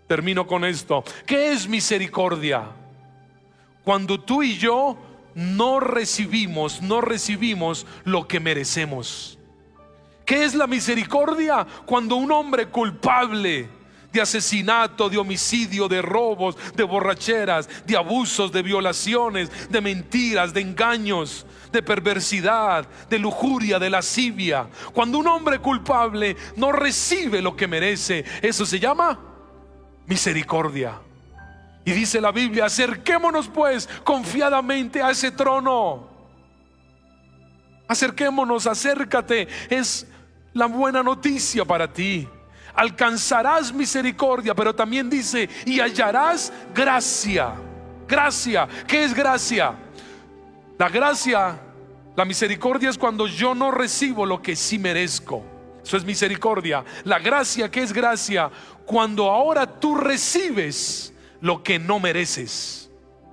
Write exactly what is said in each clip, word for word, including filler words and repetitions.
Termino con esto. ¿Qué es misericordia? Cuando tú y yo no recibimos, no recibimos lo que merecemos. ¿Qué es la misericordia? Cuando un hombre culpable de asesinato, de homicidio, de robos, de borracheras, de abusos, de violaciones, de mentiras, de engaños, de perversidad, de lujuria, de lascivia, cuando un hombre culpable no recibe lo que merece, eso se llama misericordia. Y dice la Biblia: acerquémonos pues confiadamente a ese trono. Acerquémonos, acércate. Es la buena noticia para ti. Alcanzarás misericordia, pero también dice: y hallarás gracia. Gracia, ¿qué es gracia? La gracia, la misericordia es cuando yo no recibo lo que sí merezco. Eso es misericordia. La gracia, ¿qué es gracia? Cuando ahora tú recibes lo que no mereces.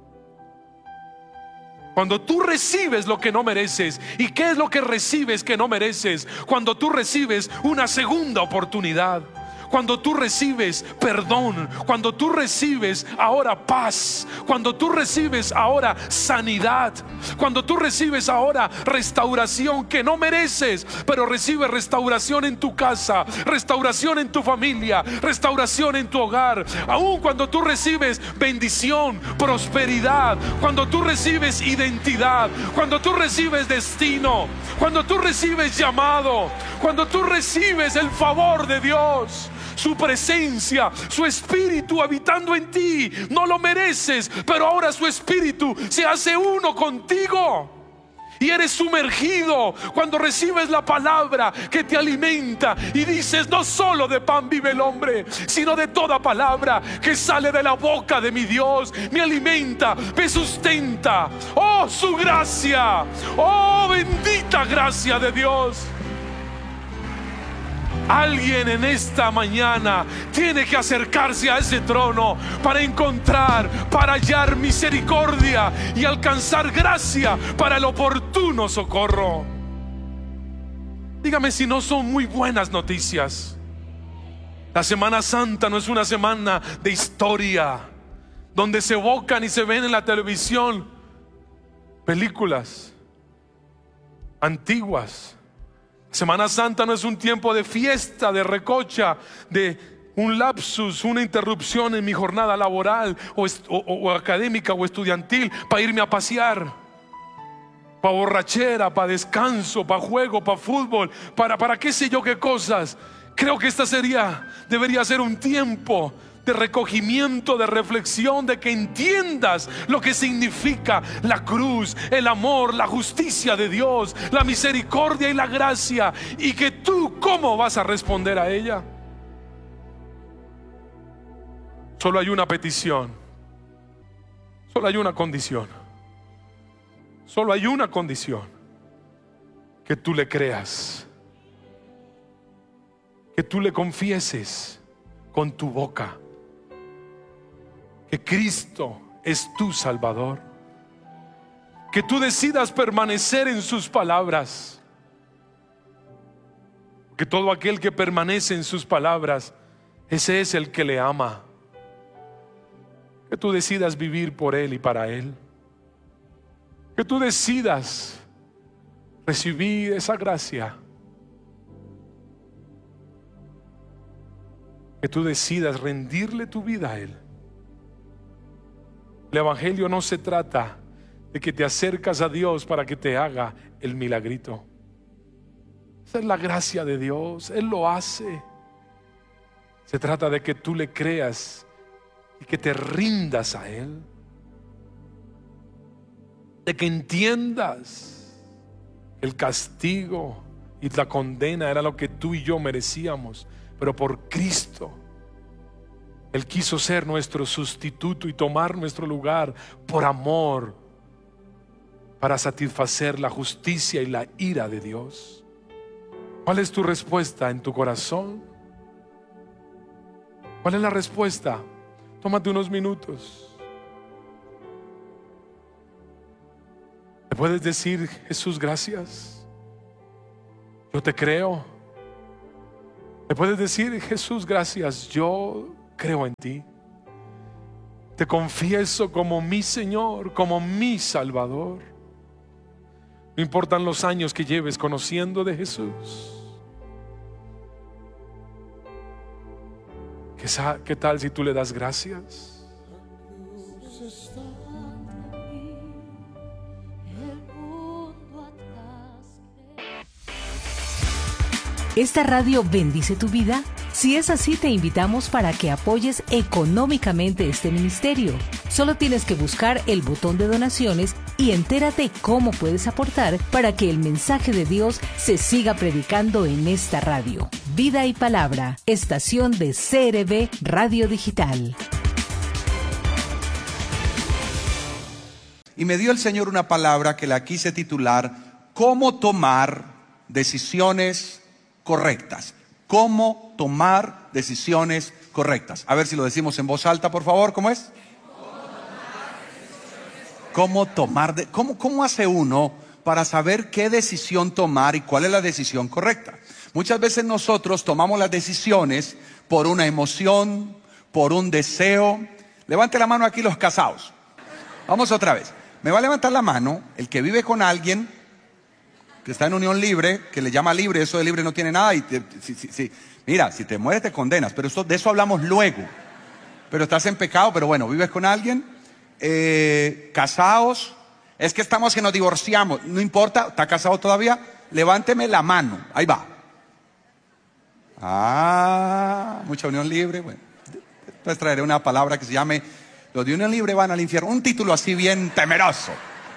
Cuando tú recibes lo que no mereces. ¿Y qué es lo que recibes que no mereces? Cuando tú recibes una segunda oportunidad. Cuando tú recibes perdón, cuando tú recibes ahora paz, cuando tú recibes ahora sanidad, cuando tú recibes ahora restauración que no mereces, pero recibes restauración en tu casa, restauración en tu familia, restauración en tu hogar. Aún cuando tú recibes bendición, prosperidad, cuando tú recibes identidad, cuando tú recibes destino, cuando tú recibes llamado, cuando tú recibes el favor de Dios, su presencia, su espíritu habitando en ti. No lo mereces, pero ahora su espíritu se hace uno contigo y eres sumergido cuando recibes la palabra que te alimenta y dices: no solo de pan vive el hombre, sino de toda palabra que sale de la boca de mi Dios. Me alimenta, me sustenta. Oh, su gracia, oh, bendita gracia de Dios. Alguien en esta mañana tiene que acercarse a ese trono para encontrar, para hallar misericordia y alcanzar gracia para el oportuno socorro. Dígame si no son muy buenas noticias. La Semana Santa no es una semana de historia donde se evocan y se ven en la televisión películas antiguas. Semana Santa no es un tiempo de fiesta, de recocha, de un lapsus, una interrupción en mi jornada laboral o, o, o académica o estudiantil para irme a pasear, para borrachera, para descanso, para juego, para fútbol, para, para qué sé yo qué cosas. Creo que esta sería, debería ser un tiempo de recogimiento, de reflexión, de que entiendas lo que significa la cruz, el amor, la justicia de Dios, la misericordia y la gracia, y que tú, ¿cómo vas a responder a ella? Solo hay una petición, solo hay una condición, solo hay una condición: que tú le creas, que tú le confieses con tu boca que Cristo es tu Salvador, que tú decidas permanecer en sus palabras, que todo aquel que permanece en sus palabras, ese es el que le ama. Que tú decidas vivir por Él y para Él, que tú decidas recibir esa gracia, que tú decidas rendirle tu vida a Él. El evangelio no se trata de que te acercas a Dios para que te haga el milagrito. Esa es la gracia de Dios, Él lo hace. Se trata de que tú le creas y que te rindas a Él, de que entiendas que el castigo y la condena era lo que tú y yo merecíamos, pero por Cristo Él quiso ser nuestro sustituto y tomar nuestro lugar por amor, para satisfacer la justicia y la ira de Dios. ¿Cuál es tu respuesta en tu corazón? ¿Cuál es la respuesta? Tómate unos minutos. ¿Le puedes decir: Jesús, gracias, yo te creo? ¿Le puedes decir: Jesús, gracias, yo creo en ti. Te confieso como mi Señor, como mi Salvador. No importan los años que lleves conociendo de Jesús. ¿Qué, qué tal si tú le das gracias? ¿Esta radio bendice tu vida? Si es así, te invitamos para que apoyes económicamente este ministerio. Solo tienes que buscar el botón de donaciones y entérate cómo puedes aportar para que el mensaje de Dios se siga predicando en esta radio. Vida y Palabra, estación de C R B Radio Digital. Y me dio el Señor una palabra que la quise titular: ¿Cómo tomar decisiones correctas? ¿Cómo tomar decisiones correctas? A ver si lo decimos en voz alta, por favor. ¿Cómo es? ¿Cómo tomar? De, cómo, ¿Cómo hace uno para saber qué decisión tomar y cuál es la decisión correcta? Muchas veces nosotros tomamos las decisiones por una emoción, por un deseo. Levante la mano aquí los casados. Vamos otra vez. Me va a levantar la mano el que vive con alguien que está en unión libre, que le llama libre. Eso de libre no tiene nada. Y te, si, si, si, mira, si te mueres te condenas, pero esto, de eso hablamos luego. Pero estás en pecado, pero bueno, vives con alguien, eh, casados. Es que estamos que nos divorciamos, no importa, ¿está casado todavía? Levánteme la mano, ahí va. Ah, mucha unión libre. Bueno, después traeré una palabra que se llame "Los de unión libre van al infierno", un título así bien temeroso.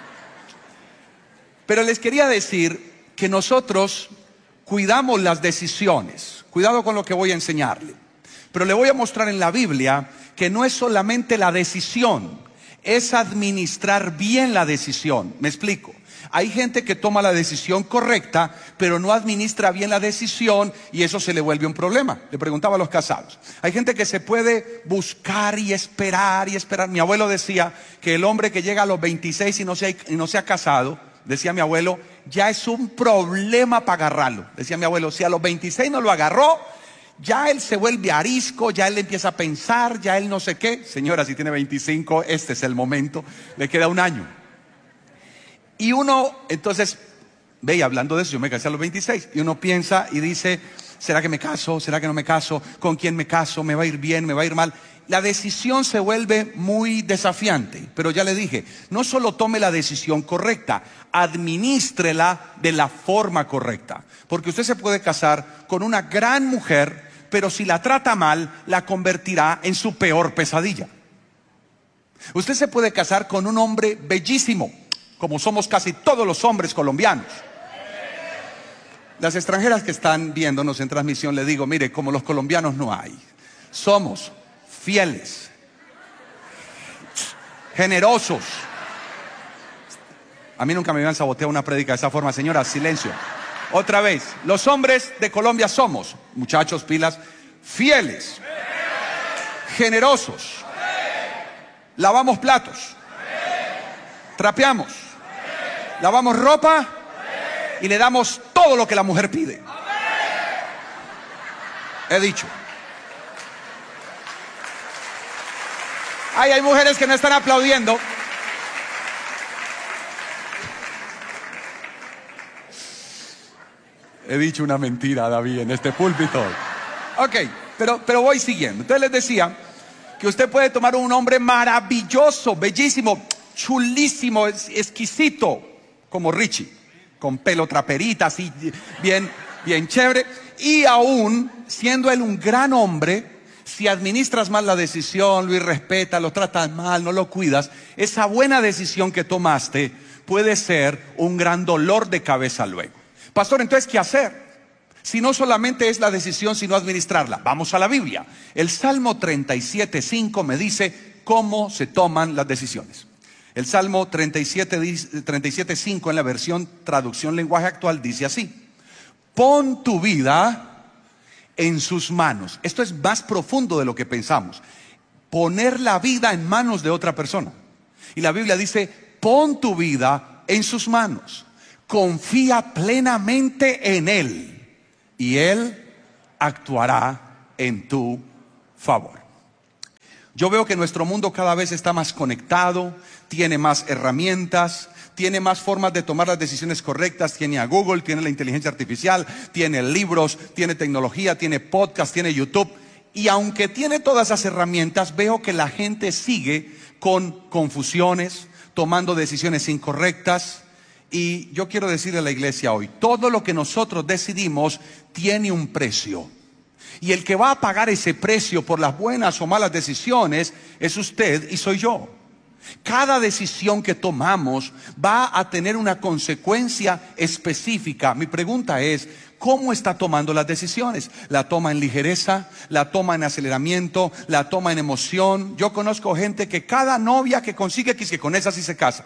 Pero les quería decir que nosotros cuidamos las decisiones. Cuidado con lo que voy a enseñarle. Pero le voy a mostrar en la Biblia que no es solamente la decisión, es administrar bien la decisión. Me explico. Hay gente que toma la decisión correcta, pero no administra bien la decisión y eso se le vuelve un problema. Le preguntaba a los casados. Hay gente que se puede buscar y esperar y esperar. Mi abuelo decía que el hombre que llega a los veintiséis y no se ha, y no se ha casado, decía mi abuelo, ya es un problema para agarrarlo. Decía mi abuelo, si a los veintiséis no lo agarró, ya él se vuelve arisco, ya él empieza a pensar, ya él no sé qué. Señora, si tiene veinticinco, este es el momento, le queda un año. Y uno, entonces, ve, hablando de eso, yo me casé a los veintiséis, y uno piensa y dice, ¿será que me caso? ¿Será que no me caso? ¿Con quién me caso? ¿Me va a ir bien? ¿Me va a ir mal? La decisión se vuelve muy desafiante, pero ya le dije, no solo tome la decisión correcta, administrela de la forma correcta. Porque usted se puede casar con una gran mujer, pero si la trata mal, la convertirá en su peor pesadilla. Usted se puede casar con un hombre bellísimo, como somos casi todos los hombres colombianos. Las extranjeras que están viéndonos en transmisión, le digo, mire, como los colombianos no hay. Somos fieles, generosos. A mí nunca me habían saboteado una prédica de esa forma. Señora, silencio. Otra vez, los hombres de Colombia somos, muchachos, pilas, fieles, generosos, lavamos platos, trapeamos, lavamos ropa y le damos todo lo que la mujer pide. He dicho. Ay, hay mujeres que no están aplaudiendo. He dicho una mentira, David, en este púlpito. Ok, pero, pero voy siguiendo. Entonces les decía que usted puede tomar un hombre maravilloso, bellísimo, chulísimo, exquisito, como Richie, con pelo traperita, así bien, bien chévere. Y aún siendo él un gran hombre, si administras mal la decisión, lo irrespetas, lo tratas mal, no lo cuidas, esa buena decisión que tomaste puede ser un gran dolor de cabeza luego. Pastor, entonces, ¿qué hacer? Si no solamente es la decisión, sino administrarla. Vamos a la Biblia. El Salmo treinta y siete, cinco me dice cómo se toman las decisiones. El Salmo treinta y siete, cinco en la versión traducción lenguaje actual dice así: pon tu vida en sus manos. Esto es más profundo de lo que pensamos. Poner la vida en manos de otra persona. Y la Biblia dice, pon tu vida en sus manos. Confía plenamente en Él y Él actuará en tu favor. Yo veo que nuestro mundo cada vez está más conectado, tiene más herramientas, tiene más formas de tomar las decisiones correctas. Tiene a Google, tiene la inteligencia artificial, tiene libros, tiene tecnología, tiene podcast, tiene YouTube. Y aunque tiene todas esas herramientas, veo que la gente sigue con confusiones, tomando decisiones incorrectas. Y yo quiero decirle a la iglesia hoy, todo lo que nosotros decidimos tiene un precio. Y el que va a pagar ese precio por las buenas o malas decisiones es usted y soy yo. Cada decisión que tomamos va a tener una consecuencia específica. Mi pregunta es, ¿cómo está tomando las decisiones? ¿La toma en ligereza? ¿La toma en aceleramiento? ¿La toma en emoción? Yo conozco gente que cada novia que consigue, que con esa sí se casa.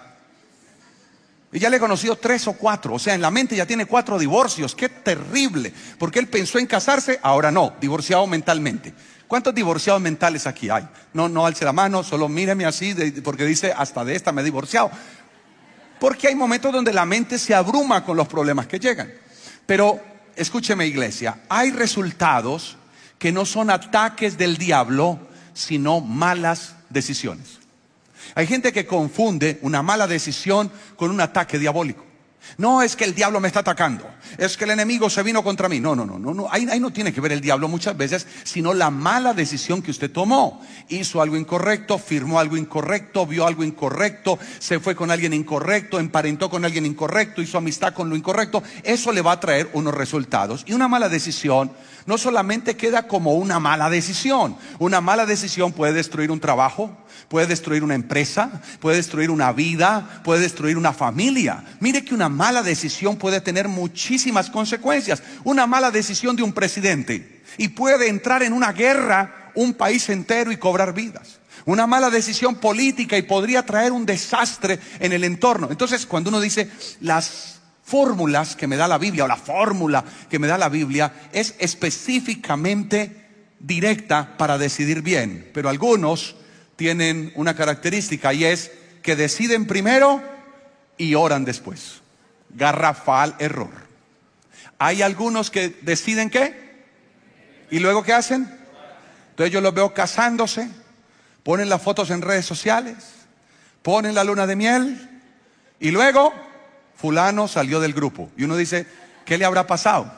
Y ya le he conocido tres o cuatro, o sea, en la mente ya tiene cuatro divorcios. ¡Qué terrible! Porque él pensó en casarse, ahora no, divorciado mentalmente. ¿Cuántos divorciados mentales aquí hay? No, no alce la mano, solo míreme así, de, porque dice, hasta de esta me he divorciado. Porque hay momentos donde la mente se abruma con los problemas que llegan. Pero, escúcheme iglesia, hay resultados que no son ataques del diablo, sino malas decisiones. Hay gente que confunde una mala decisión con un ataque diabólico. No es que el diablo me está atacando, es que el enemigo se vino contra mí. No, no, no, no, no. Ahí, ahí no tiene que ver el diablo muchas veces, sino la mala decisión que usted tomó. Hizo algo incorrecto, firmó algo incorrecto, vio algo incorrecto, se fue con alguien incorrecto, emparentó con alguien incorrecto, hizo amistad con lo incorrecto. Eso le va a traer unos resultados. Y una mala decisión no solamente queda como una mala decisión. Una mala decisión puede destruir un trabajo, puede destruir una empresa, puede destruir una vida, puede destruir una familia. Mire que una mala decisión puede tener muchísimas consecuencias. Una mala decisión de un presidente y puede entrar en una guerra un país entero y cobrar vidas. Una mala decisión política y podría traer un desastre en el entorno. Entonces, cuando uno dice las fórmulas que me da la Biblia o la fórmula que me da la Biblia es específicamente directa para decidir bien, pero algunos tienen una característica y es que deciden primero y oran después. Garrafal error. Hay algunos que deciden ¿qué? ¿Y luego qué hacen? Entonces yo los veo casándose, ponen las fotos en redes sociales, ponen la luna de miel y luego fulano salió del grupo. Y uno dice, ¿qué le habrá pasado?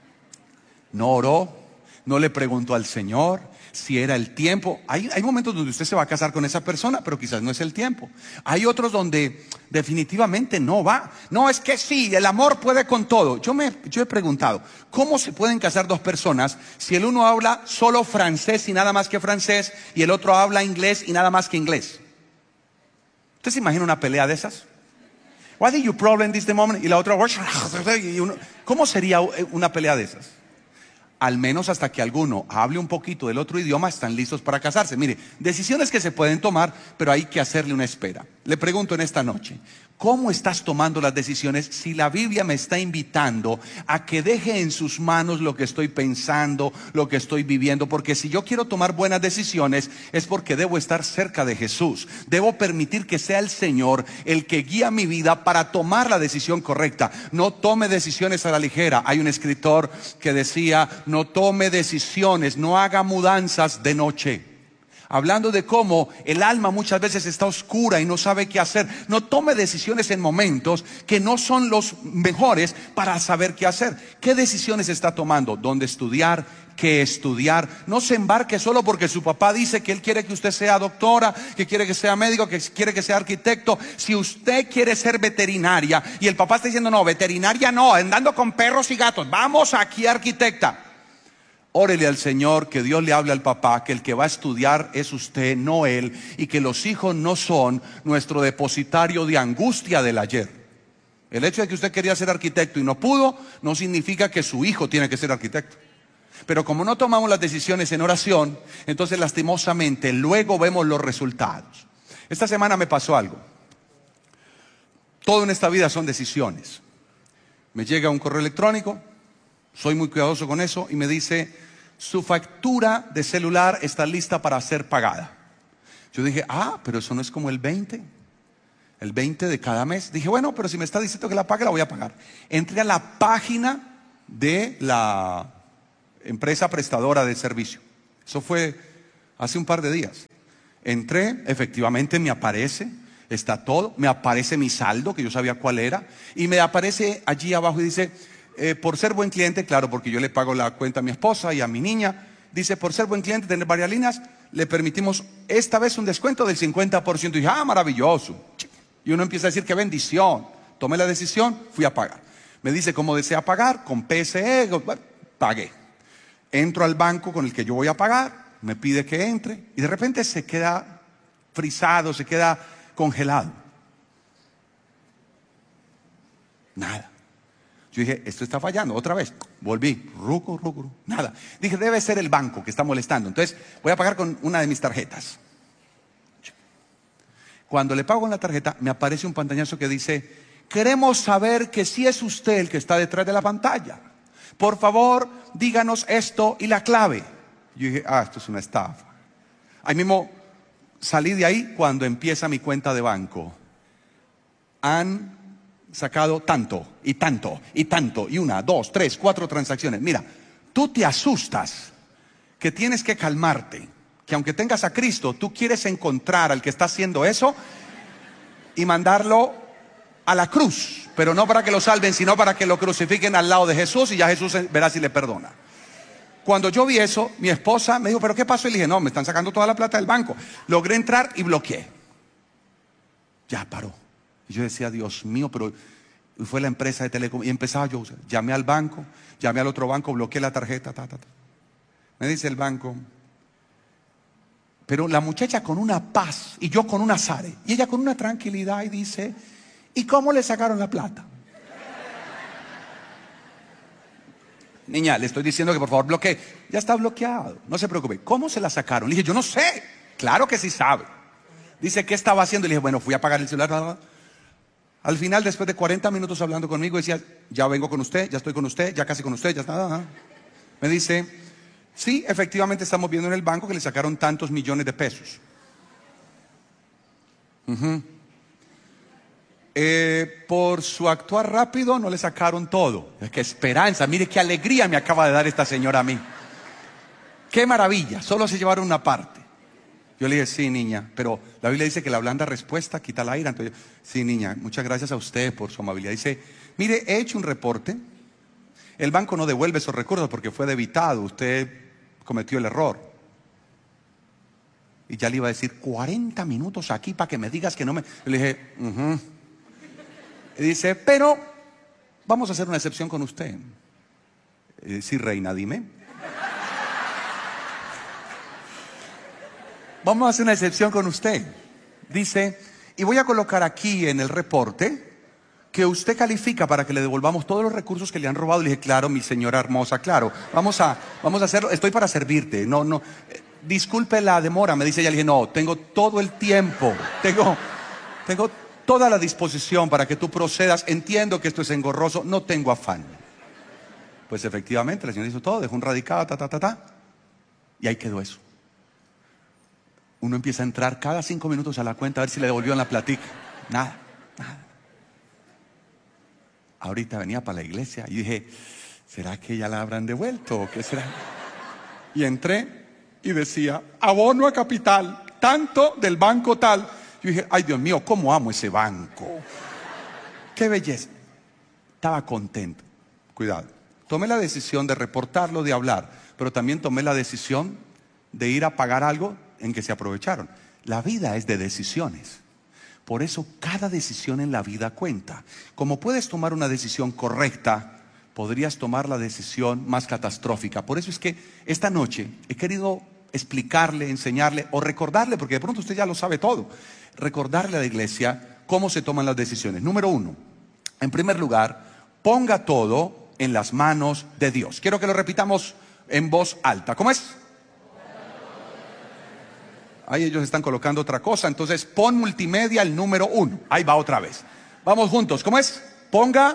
No oró, no le preguntó al Señor si era el tiempo. Hay, hay momentos donde usted se va a casar con esa persona, pero quizás no es el tiempo. Hay otros donde definitivamente no va. No, es que sí, el amor puede con todo. Yo, me, yo he preguntado, ¿cómo se pueden casar dos personas si el uno habla solo francés y nada más que francés y el otro habla inglés y nada más que inglés? ¿Usted se imagina una pelea de esas? What is your problem this moment? Y la otra, y uno, ¿cómo sería una pelea de esas? Al menos hasta que alguno hable un poquito del otro idioma, están listos para casarse. Mire, decisiones que se pueden tomar, pero hay que hacerle una espera. Le pregunto en esta noche, ¿cómo estás tomando las decisiones si la Biblia me está invitando a que deje en sus manos lo que estoy pensando, lo que estoy viviendo? Porque si yo quiero tomar buenas decisiones es porque debo estar cerca de Jesús. Debo permitir que sea el Señor el que guía mi vida para tomar la decisión correcta. No tome decisiones a la ligera. Hay un escritor que decía, no tome decisiones, no haga mudanzas de noche. Hablando de cómo el alma muchas veces está oscura y no sabe qué hacer. No tome decisiones en momentos que no son los mejores para saber qué hacer. ¿Qué decisiones está tomando? ¿Dónde estudiar? ¿Qué estudiar? No se embarque solo porque su papá dice que él quiere que usted sea doctora, que quiere que sea médico, que quiere que sea arquitecto. Si usted quiere ser veterinaria y el papá está diciendo no, veterinaria no, andando con perros y gatos, vamos aquí arquitecta. Órele al Señor, que Dios le hable al papá, que el que va a estudiar es usted, no él, y que los hijos no son nuestro depositario de angustia del ayer. El hecho de que usted quería ser arquitecto y no pudo, no significa que su hijo tiene que ser arquitecto. Pero como no tomamos las decisiones en oración, entonces lastimosamente luego vemos los resultados. Esta semana me pasó algo. Todo en esta vida son decisiones. Me llega un correo electrónico, soy muy cuidadoso con eso, y me dice, su factura de celular está lista para ser pagada. Yo dije, ah, pero eso no es como el veinte. El veinte de cada mes. Dije, bueno, pero si me está diciendo que la pague, la voy a pagar. Entré a la página de la empresa prestadora de servicio. Eso fue hace un par de días. Entré, efectivamente me aparece, está todo, me aparece mi saldo, que yo sabía cuál era, y me aparece allí abajo y dice, eh, por ser buen cliente, claro, porque yo le pago la cuenta a mi esposa y a mi niña, dice, por ser buen cliente, tener varias líneas, le permitimos esta vez un descuento del cincuenta por ciento. Y dije, ah, maravilloso. Y uno empieza a decir, qué bendición. Tomé la decisión, fui a pagar. Me dice cómo desea pagar, con P S E, bueno, pagué. Entro al banco con el que yo voy a pagar, me pide que entre, y de repente se queda frisado, se queda congelado. Nada. Yo dije, esto está fallando, otra vez. Volví, ruco, ruco, ruco, nada. Dije, debe ser el banco que está molestando. Entonces, voy a pagar con una de mis tarjetas. Cuando le pago con la tarjeta, me aparece un pantallazo que dice, queremos saber que si es usted el que está detrás de la pantalla. Por favor, díganos esto y la clave. Yo dije, ah, esto es una estafa. Ahí mismo salí de ahí cuando empieza mi cuenta de banco. Han sacado tanto y tanto y tanto y una, dos, tres, cuatro transacciones. Mira, tú te asustas que tienes que calmarte, que aunque tengas a Cristo, tú quieres encontrar al que está haciendo eso y mandarlo a la cruz, pero no para que lo salven, sino para que lo crucifiquen al lado de Jesús y ya Jesús verá si le perdona. Cuando yo vi eso, mi esposa me dijo, ¿pero qué pasó? Y le dije, no, me están sacando toda la plata del banco. Logré entrar y bloqueé. Ya paró. Y yo decía, Dios mío, pero fue la empresa de telecom. Y empezaba yo, llamé al banco, llamé al otro banco, bloqueé la tarjeta, ta, ta, ta. Me dice el banco, pero la muchacha con una paz y yo con una sare. Y ella con una tranquilidad y dice, ¿y cómo le sacaron la plata? Niña, le estoy diciendo que por favor bloquee. Ya está bloqueado, no se preocupe. ¿Cómo se la sacaron? Le dije, yo no sé. Claro que sí sabe. Dice, ¿qué estaba haciendo? Le dije, bueno, fui a apagar el celular. Al final, después de cuarenta minutos hablando conmigo, decía, ya vengo con usted, ya estoy con usted, ya casi con usted, ya está. Me dice, sí, efectivamente estamos viendo en el banco que le sacaron tantos millones de pesos. Uh-huh. Eh, por su actuar rápido no le sacaron todo. Qué esperanza, mire qué alegría me acaba de dar esta señora a mí. Qué maravilla, solo se llevaron una parte. Yo le dije, sí, niña, pero la Biblia dice que la blanda respuesta quita la ira. Entonces, sí, niña, muchas gracias a usted por su amabilidad. Dice, mire, he hecho un reporte. El banco no devuelve esos recursos porque fue debitado. Usted cometió el error. Y ya le iba a decir, cuarenta minutos aquí para que me digas que no me... Yo le dije, uh-huh. Y dice, pero vamos a hacer una excepción con usted. Eh, sí, reina, dime. Vamos a hacer una excepción con usted. Dice, y voy a colocar aquí en el reporte que usted califica para que le devolvamos todos los recursos que le han robado. Le dije, claro, mi señora hermosa, claro. Vamos a, vamos a hacerlo, estoy para servirte. No, no, eh, disculpe la demora, me dice ella. Le dije, no, tengo todo el tiempo. Tengo, tengo toda la disposición para que tú procedas. Entiendo que esto es engorroso, no tengo afán. Pues efectivamente, la señora hizo todo, dejó un radicado, ta, ta, ta, ta. Y ahí quedó eso. Uno empieza a entrar cada cinco minutos a la cuenta a ver si le devolvieron la platica. Nada, nada. Ahorita venía para la iglesia y dije, ¿será que ya la habrán devuelto o qué será? Y entré y decía, abono a capital, tanto del banco tal. Yo dije, ay Dios mío, cómo amo ese banco. Qué belleza. Estaba contento. Cuidado. Tomé la decisión de reportarlo, de hablar, pero también tomé la decisión de ir a pagar algo en que se aprovecharon. La vida es de decisiones. Por eso cada decisión en la vida cuenta. Como puedes tomar una decisión correcta, podrías tomar la decisión más catastrófica. Por eso es que esta noche he querido explicarle, enseñarle o recordarle, porque de pronto usted ya lo sabe todo, recordarle a la iglesia cómo se toman las decisiones. Número uno, en primer lugar, ponga todo en las manos de Dios. Quiero que lo repitamos en voz alta. ¿Cómo es? Ahí ellos están colocando otra cosa. Entonces pon multimedia el número uno. Ahí va otra vez. Vamos juntos. ¿Cómo es? Ponga.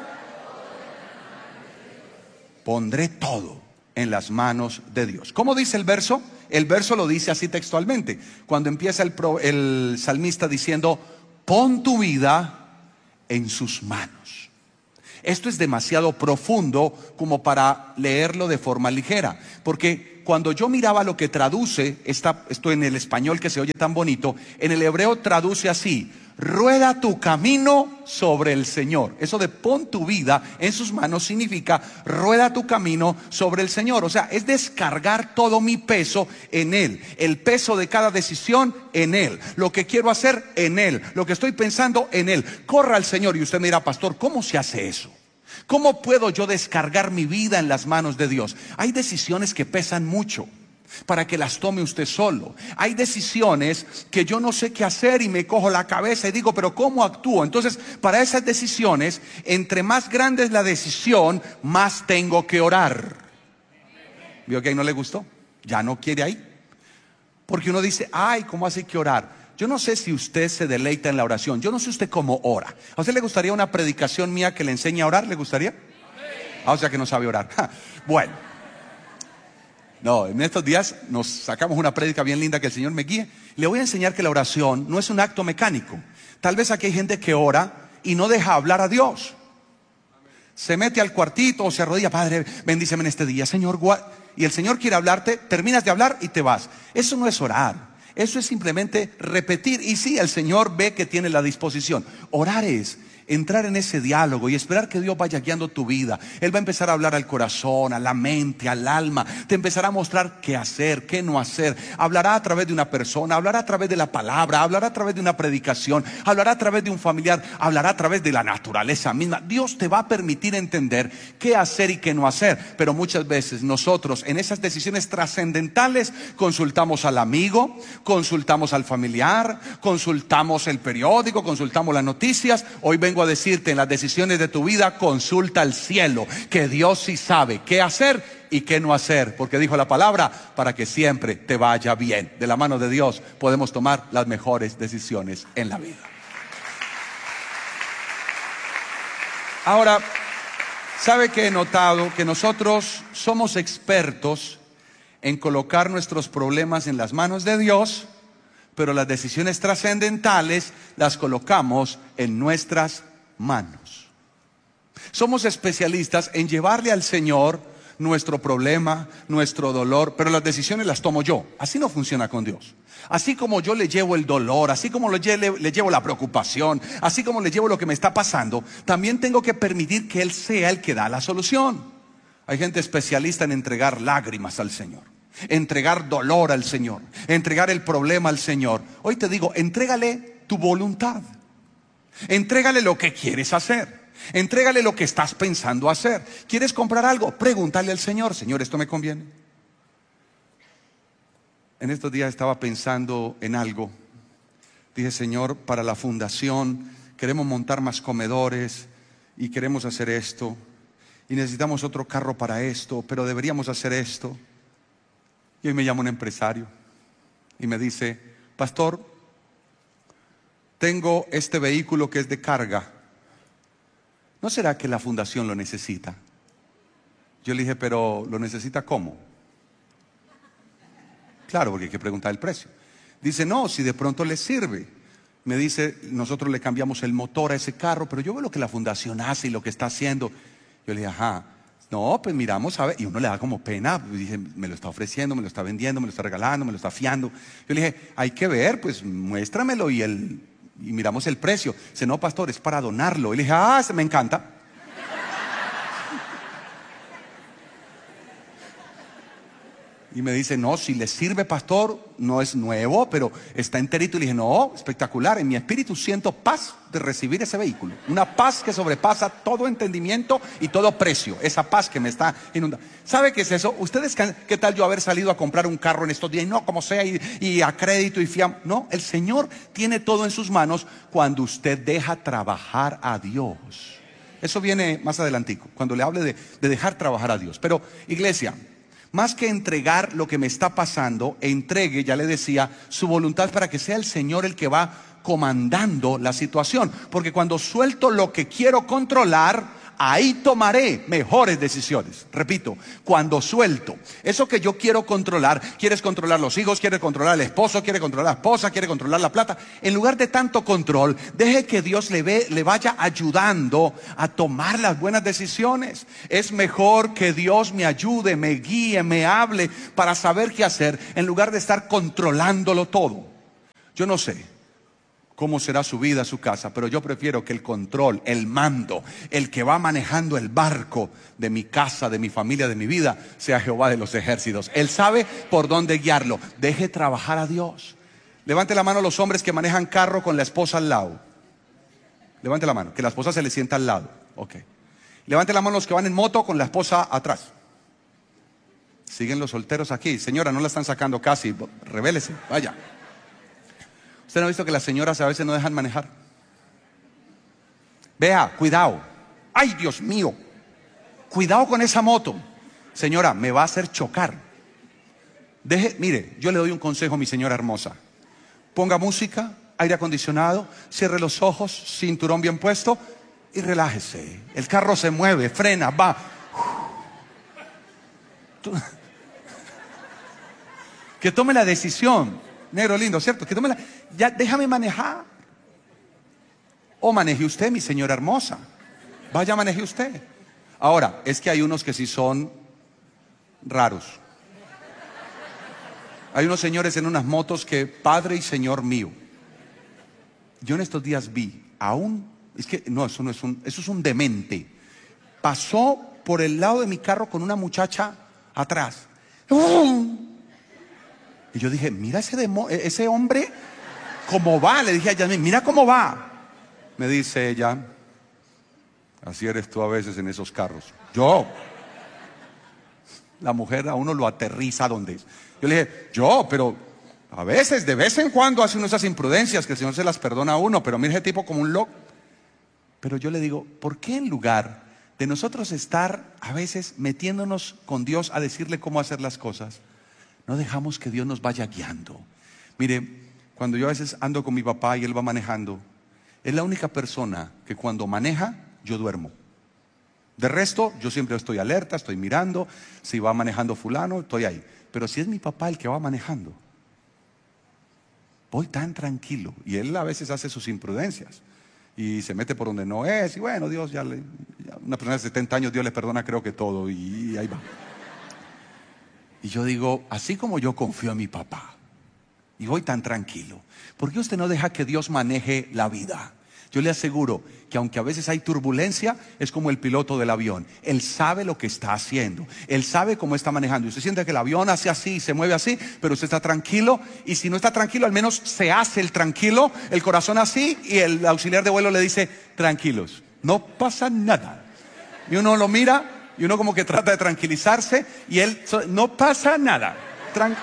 Pondré todo en las manos de Dios. ¿Cómo dice el verso? El verso lo dice así textualmente. Cuando empieza el, pro, el salmista diciendo, pon tu vida en sus manos. Esto es demasiado profundo como para leerlo de forma ligera. Porque cuando yo miraba lo que traduce, esta, esto en el español que se oye tan bonito, en el hebreo traduce así: rueda tu camino sobre el Señor. Eso de pon tu vida en sus manos significa rueda tu camino sobre el Señor. O sea, es descargar todo mi peso en Él. El peso de cada decisión en Él. Lo que quiero hacer en Él. Lo que estoy pensando en Él. Corra al Señor. Y usted me dirá: pastor, ¿cómo se hace eso? ¿Cómo puedo yo descargar mi vida en las manos de Dios? Hay decisiones que pesan mucho para que las tome usted solo. Hay decisiones que yo no sé qué hacer y me cojo la cabeza y digo, pero ¿cómo actúo? Entonces, para esas decisiones, entre más grande es la decisión, más tengo que orar. ¿Vio que ahí no le gustó? Ya no quiere ahí. Porque uno dice, ay, ¿cómo hace que orar? Yo no sé si usted se deleita en la oración. Yo no sé usted cómo ora. ¿A usted le gustaría una predicación mía que le enseñe a orar? ¿Le gustaría? Ah, o sea que no sabe orar. Bueno. No, en estos días nos sacamos una prédica bien linda, que el Señor me guíe. Le voy a enseñar que la oración no es un acto mecánico. Tal vez aquí hay gente que ora y no deja hablar a Dios. Se mete al cuartito o se arrodilla: Padre, bendíceme en este día, Señor. Y el Señor quiere hablarte, terminas de hablar y te vas. Eso no es orar. Eso es simplemente repetir. Y sí, el Señor ve que tiene la disposición. Orar es entrar en ese diálogo y esperar que Dios vaya guiando tu vida. Él va a empezar a hablar al corazón, a la mente, al alma. Te empezará a mostrar qué hacer, qué no hacer. Hablará a través de una persona, hablará a través de la palabra, hablará a través de una predicación, hablará a través de un familiar, hablará a través de la naturaleza misma. Dios te va a permitir entender qué hacer y qué no hacer. Pero muchas veces nosotros en esas decisiones trascendentales consultamos al amigo, consultamos al familiar, consultamos el periódico, consultamos las noticias. Hoy vengo a decirte, en las decisiones de tu vida, consulta al cielo, que Dios sí sabe qué hacer y qué no hacer, porque dijo la palabra, para que siempre te vaya bien. De la mano de Dios podemos tomar las mejores decisiones en la vida. Ahora, ¿sabe qué he notado? Que nosotros somos expertos en colocar nuestros problemas en las manos de Dios, pero las decisiones trascendentales las colocamos en nuestras manos. Somos especialistas en llevarle al Señor nuestro problema, nuestro dolor, pero las decisiones las tomo yo. Así no funciona con Dios. Así como yo le llevo el dolor, así como le, le, le llevo la preocupación, así como le llevo lo que me está pasando, también tengo que permitir que Él sea el que da la solución. Hay gente especialista en entregar lágrimas al Señor, entregar dolor al Señor, entregar el problema al Señor. Hoy te digo, entrégale tu voluntad, entrégale lo que quieres hacer, entrégale lo que estás pensando hacer. ¿Quieres comprar algo? Pregúntale al Señor: Señor, ¿esto me conviene? En estos días estaba pensando en algo. Dije: Señor, para la fundación queremos montar más comedores y queremos hacer esto, y necesitamos otro carro para esto, pero deberíamos hacer esto. Y hoy me llama un empresario y me dice: pastor, tengo este vehículo que es de carga, ¿no será que la fundación lo necesita? Yo le dije: pero ¿lo necesita cómo? Claro, porque hay que preguntar el precio. Dice: no, si de pronto le sirve. Me dice: nosotros le cambiamos el motor a ese carro, pero yo veo lo que la fundación hace y lo que está haciendo. Yo le dije: ajá. No, pues miramos, ¿sabe? Y uno le da como pena. Dije: me lo está ofreciendo, me lo está vendiendo, me lo está regalando, me lo está fiando. Yo le dije: hay que ver, pues muéstramelo y, el, y miramos el precio. Dice: no, pastor, es para donarlo. Y le dije: ah, me encanta. Y me dice: no, si le sirve, pastor, no es nuevo, pero está enterito. Y le dije: no, espectacular. En mi espíritu siento paz de recibir ese vehículo. Una paz que sobrepasa todo entendimiento y todo precio. Esa paz que me está inundando. ¿Sabe qué es eso? Ustedes, ¿qué tal yo haber salido a comprar un carro en estos días? Y no, como sea, y, y a crédito y fiam. No, el Señor tiene todo en sus manos cuando usted deja trabajar a Dios. Eso viene más adelantico, cuando le hable de, de dejar trabajar a Dios. Pero, iglesia, más que entregar lo que me está pasando, entregue, ya le decía, su voluntad para que sea el Señor el que va comandando la situación. Porque cuando suelto lo que quiero controlar, ahí tomaré mejores decisiones. Repito, cuando suelto eso que yo quiero controlar, quieres controlar los hijos, quieres controlar el esposo, quieres controlar la esposa, quieres controlar la plata. En lugar de tanto control, deje que Dios le, ve, le vaya ayudando a tomar las buenas decisiones. Es mejor que Dios me ayude, me guíe, me hable para saber qué hacer, en lugar de estar controlándolo todo. Yo no sé cómo será su vida, su casa, pero yo prefiero que el control, el mando, el que va manejando el barco de mi casa, de mi familia, de mi vida, sea Jehová de los ejércitos. Él sabe por dónde guiarlo. Deje trabajar a Dios. Levante la mano los hombres que manejan carro con la esposa al lado. Levante la mano, que la esposa se le sienta al lado. Ok. Levante la mano los que van en moto con la esposa atrás. Siguen los solteros aquí. Señora, no la están sacando casi. Revélese, vaya. ¿Usted no ha visto que las señoras a veces no dejan manejar? Vea, cuidado. Ay, Dios mío. Cuidado con esa moto. Señora, me va a hacer chocar. Deje, mire, yo le doy un consejo a mi señora hermosa. Ponga música, aire acondicionado, cierre los ojos, cinturón bien puesto y relájese. El carro se mueve, frena, va. Que tome la decisión. Negro lindo, ¿cierto? Que tome la... Ya, déjame manejar. O maneje usted, mi señora hermosa. Vaya, maneje usted. Ahora, es que hay unos que sí son raros. Hay unos señores en unas motos que, Padre y Señor mío. Yo en estos días vi a un... Es que, no, eso no es un... Eso es un demente. Pasó por el lado de mi carro con una muchacha atrás. Y yo dije, mira ese, demo, ese hombre, cómo va. Le dije a Yasmín, mira cómo va. Me dice ella, así eres tú a veces en esos carros. Yo, la mujer a uno lo aterriza donde es. Yo le dije, yo, pero a veces, de vez en cuando hace uno esas imprudencias que el Señor se las perdona a uno, pero mira ese tipo como un loco. Pero yo le digo, ¿por qué en lugar de nosotros estar a veces metiéndonos con Dios a decirle cómo hacer las cosas, no dejamos que Dios nos vaya guiando? Mire, cuando yo a veces ando con mi papá y él va manejando, es la única persona que cuando maneja, yo duermo. De resto, yo siempre estoy alerta, estoy mirando. Si va manejando fulano, estoy ahí. Pero si es mi papá el que va manejando, voy tan tranquilo. Y él a veces hace sus imprudencias y se mete por donde no es. Y bueno, Dios ya le... Ya una persona de setenta años, Dios le perdona creo que todo. Y ahí va. Y yo digo, así como yo confío en mi papá y voy tan tranquilo, ¿por qué usted no deja que Dios maneje la vida? Yo le aseguro que aunque a veces hay turbulencia, es como el piloto del avión. Él sabe lo que está haciendo. Él sabe cómo está manejando. Y usted siente que el avión hace así, se mueve así, pero usted está tranquilo. Y si no está tranquilo, al menos se hace el tranquilo, el corazón así, y el auxiliar de vuelo le dice, tranquilos, no pasa nada. Y uno lo mira y uno como que trata de tranquilizarse y él, no pasa nada. Tran-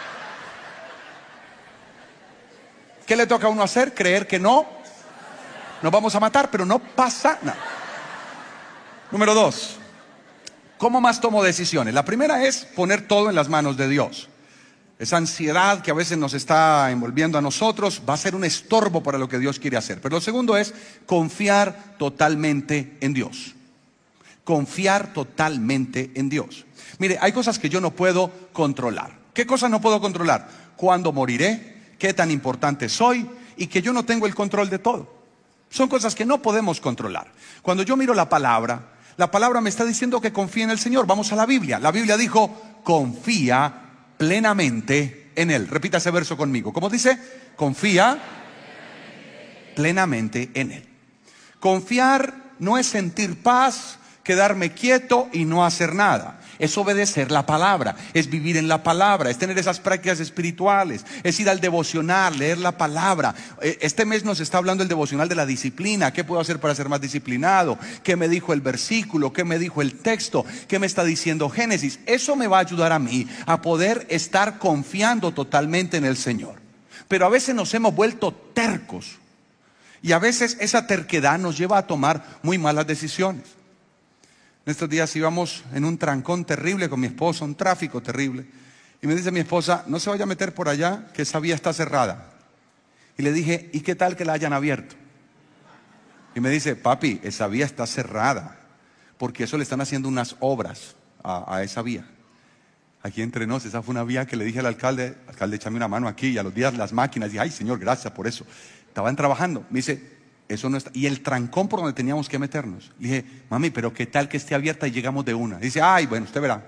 ¿Qué le toca a uno hacer? Creer que no. Nos vamos a matar, pero no pasa nada. Número dos, ¿cómo más tomo decisiones? La primera es poner todo en las manos de Dios. Esa ansiedad que a veces nos está envolviendo a nosotros va a ser un estorbo para lo que Dios quiere hacer. Pero lo segundo es confiar totalmente en Dios. Confiar totalmente en Dios. Mire, hay cosas que yo no puedo controlar. ¿Qué cosas no puedo controlar? ¿Cuándo moriré? ¿Qué tan importante soy? Y que yo no tengo el control de todo. Son cosas que no podemos controlar. Cuando yo miro la palabra, la palabra me está diciendo que confíe en el Señor. Vamos a la Biblia. La Biblia dijo, confía plenamente en Él. Repita ese verso conmigo. ¿Cómo dice? Confía plenamente en Él. Confiar no es sentir paz, quedarme quieto y no hacer nada. Es obedecer la palabra, es vivir en la palabra, es tener esas prácticas espirituales, es ir al devocional, leer la palabra. Este mes nos está hablando el devocional de la disciplina. ¿Qué puedo hacer para ser más disciplinado? ¿Qué me dijo el versículo? ¿Qué me dijo el texto? ¿Qué me está diciendo Génesis? Eso me va a ayudar a mí a poder estar confiando totalmente en el Señor. Pero a veces nos hemos vuelto tercos y a veces esa terquedad nos lleva a tomar muy malas decisiones. En estos días íbamos en un trancón terrible con mi esposa, un tráfico terrible. Y me dice mi esposa, no se vaya a meter por allá, que esa vía está cerrada. Y le dije, ¿y qué tal que la hayan abierto? Y me dice, papi, esa vía está cerrada. porque eso le están haciendo unas obras a, a esa vía. Aquí entre nos, esa fue una vía que le dije al alcalde, alcalde, échame una mano aquí, y a los días las máquinas, y dije, ay señor, gracias por eso. Estaban trabajando, me dice, eso no está, y el trancón por donde teníamos que meternos. Le dije, mami, pero qué tal que esté abierta y llegamos de una. Dice, ay, bueno, usted verá.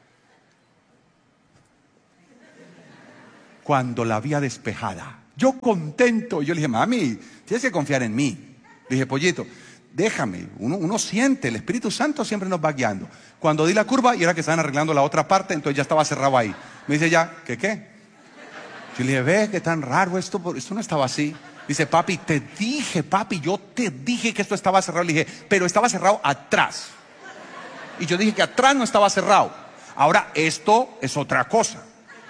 Cuando la vía despejada, yo contento, yo le dije, mami, tienes que confiar en mí. Le dije, pollito, déjame, uno, uno siente, el Espíritu Santo siempre nos va guiando. Cuando di la curva y era que estaban arreglando la otra parte, entonces ya estaba cerrado ahí. Me dice ya, ¿qué qué? Yo le dije, ve, qué tan raro esto, esto no estaba así. Dice, papi, te dije, papi, yo te dije que esto estaba cerrado. Le dije, pero estaba cerrado atrás. Y yo dije que atrás no estaba cerrado. Ahora, esto es otra cosa.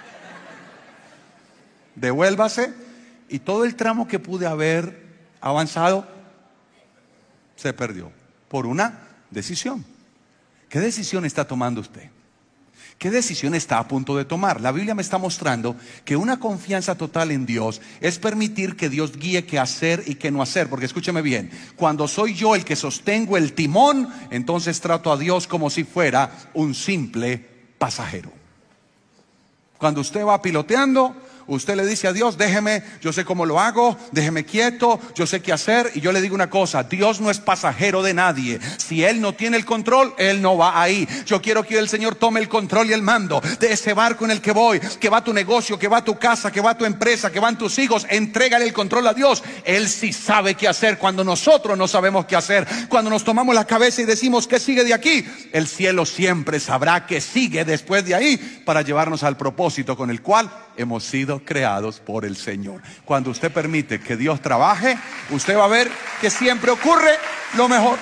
Devuélvase, y todo el tramo que pude haber avanzado se perdió por una decisión. ¿Qué decisión está tomando usted? ¿Qué decisión está a punto de tomar? La Biblia me está mostrando que una confianza total en Dios es permitir que Dios guíe qué hacer y qué no hacer. Porque escúcheme bien, cuando soy yo el que sostengo el timón, entonces trato a Dios como si fuera un simple pasajero. Cuando usted va piloteando, usted le dice a Dios, déjeme, yo sé cómo lo hago, déjeme quieto, yo sé qué hacer. Y yo le digo una cosa, Dios no es pasajero de nadie. Si Él no tiene el control, Él no va ahí. Yo quiero que el Señor tome el control y el mando de ese barco en el que voy, que va a tu negocio, que va a tu casa, que va a tu empresa, que van tus hijos. Entrégale el control a Dios. Él sí sabe qué hacer cuando nosotros no sabemos qué hacer. Cuando nos tomamos la cabeza y decimos, ¿qué sigue de aquí? El cielo siempre sabrá qué sigue después de ahí, para llevarnos al propósito con el cual hemos sido creados por el Señor. Cuando usted permite que Dios trabaje, usted va a ver que siempre ocurre lo mejor.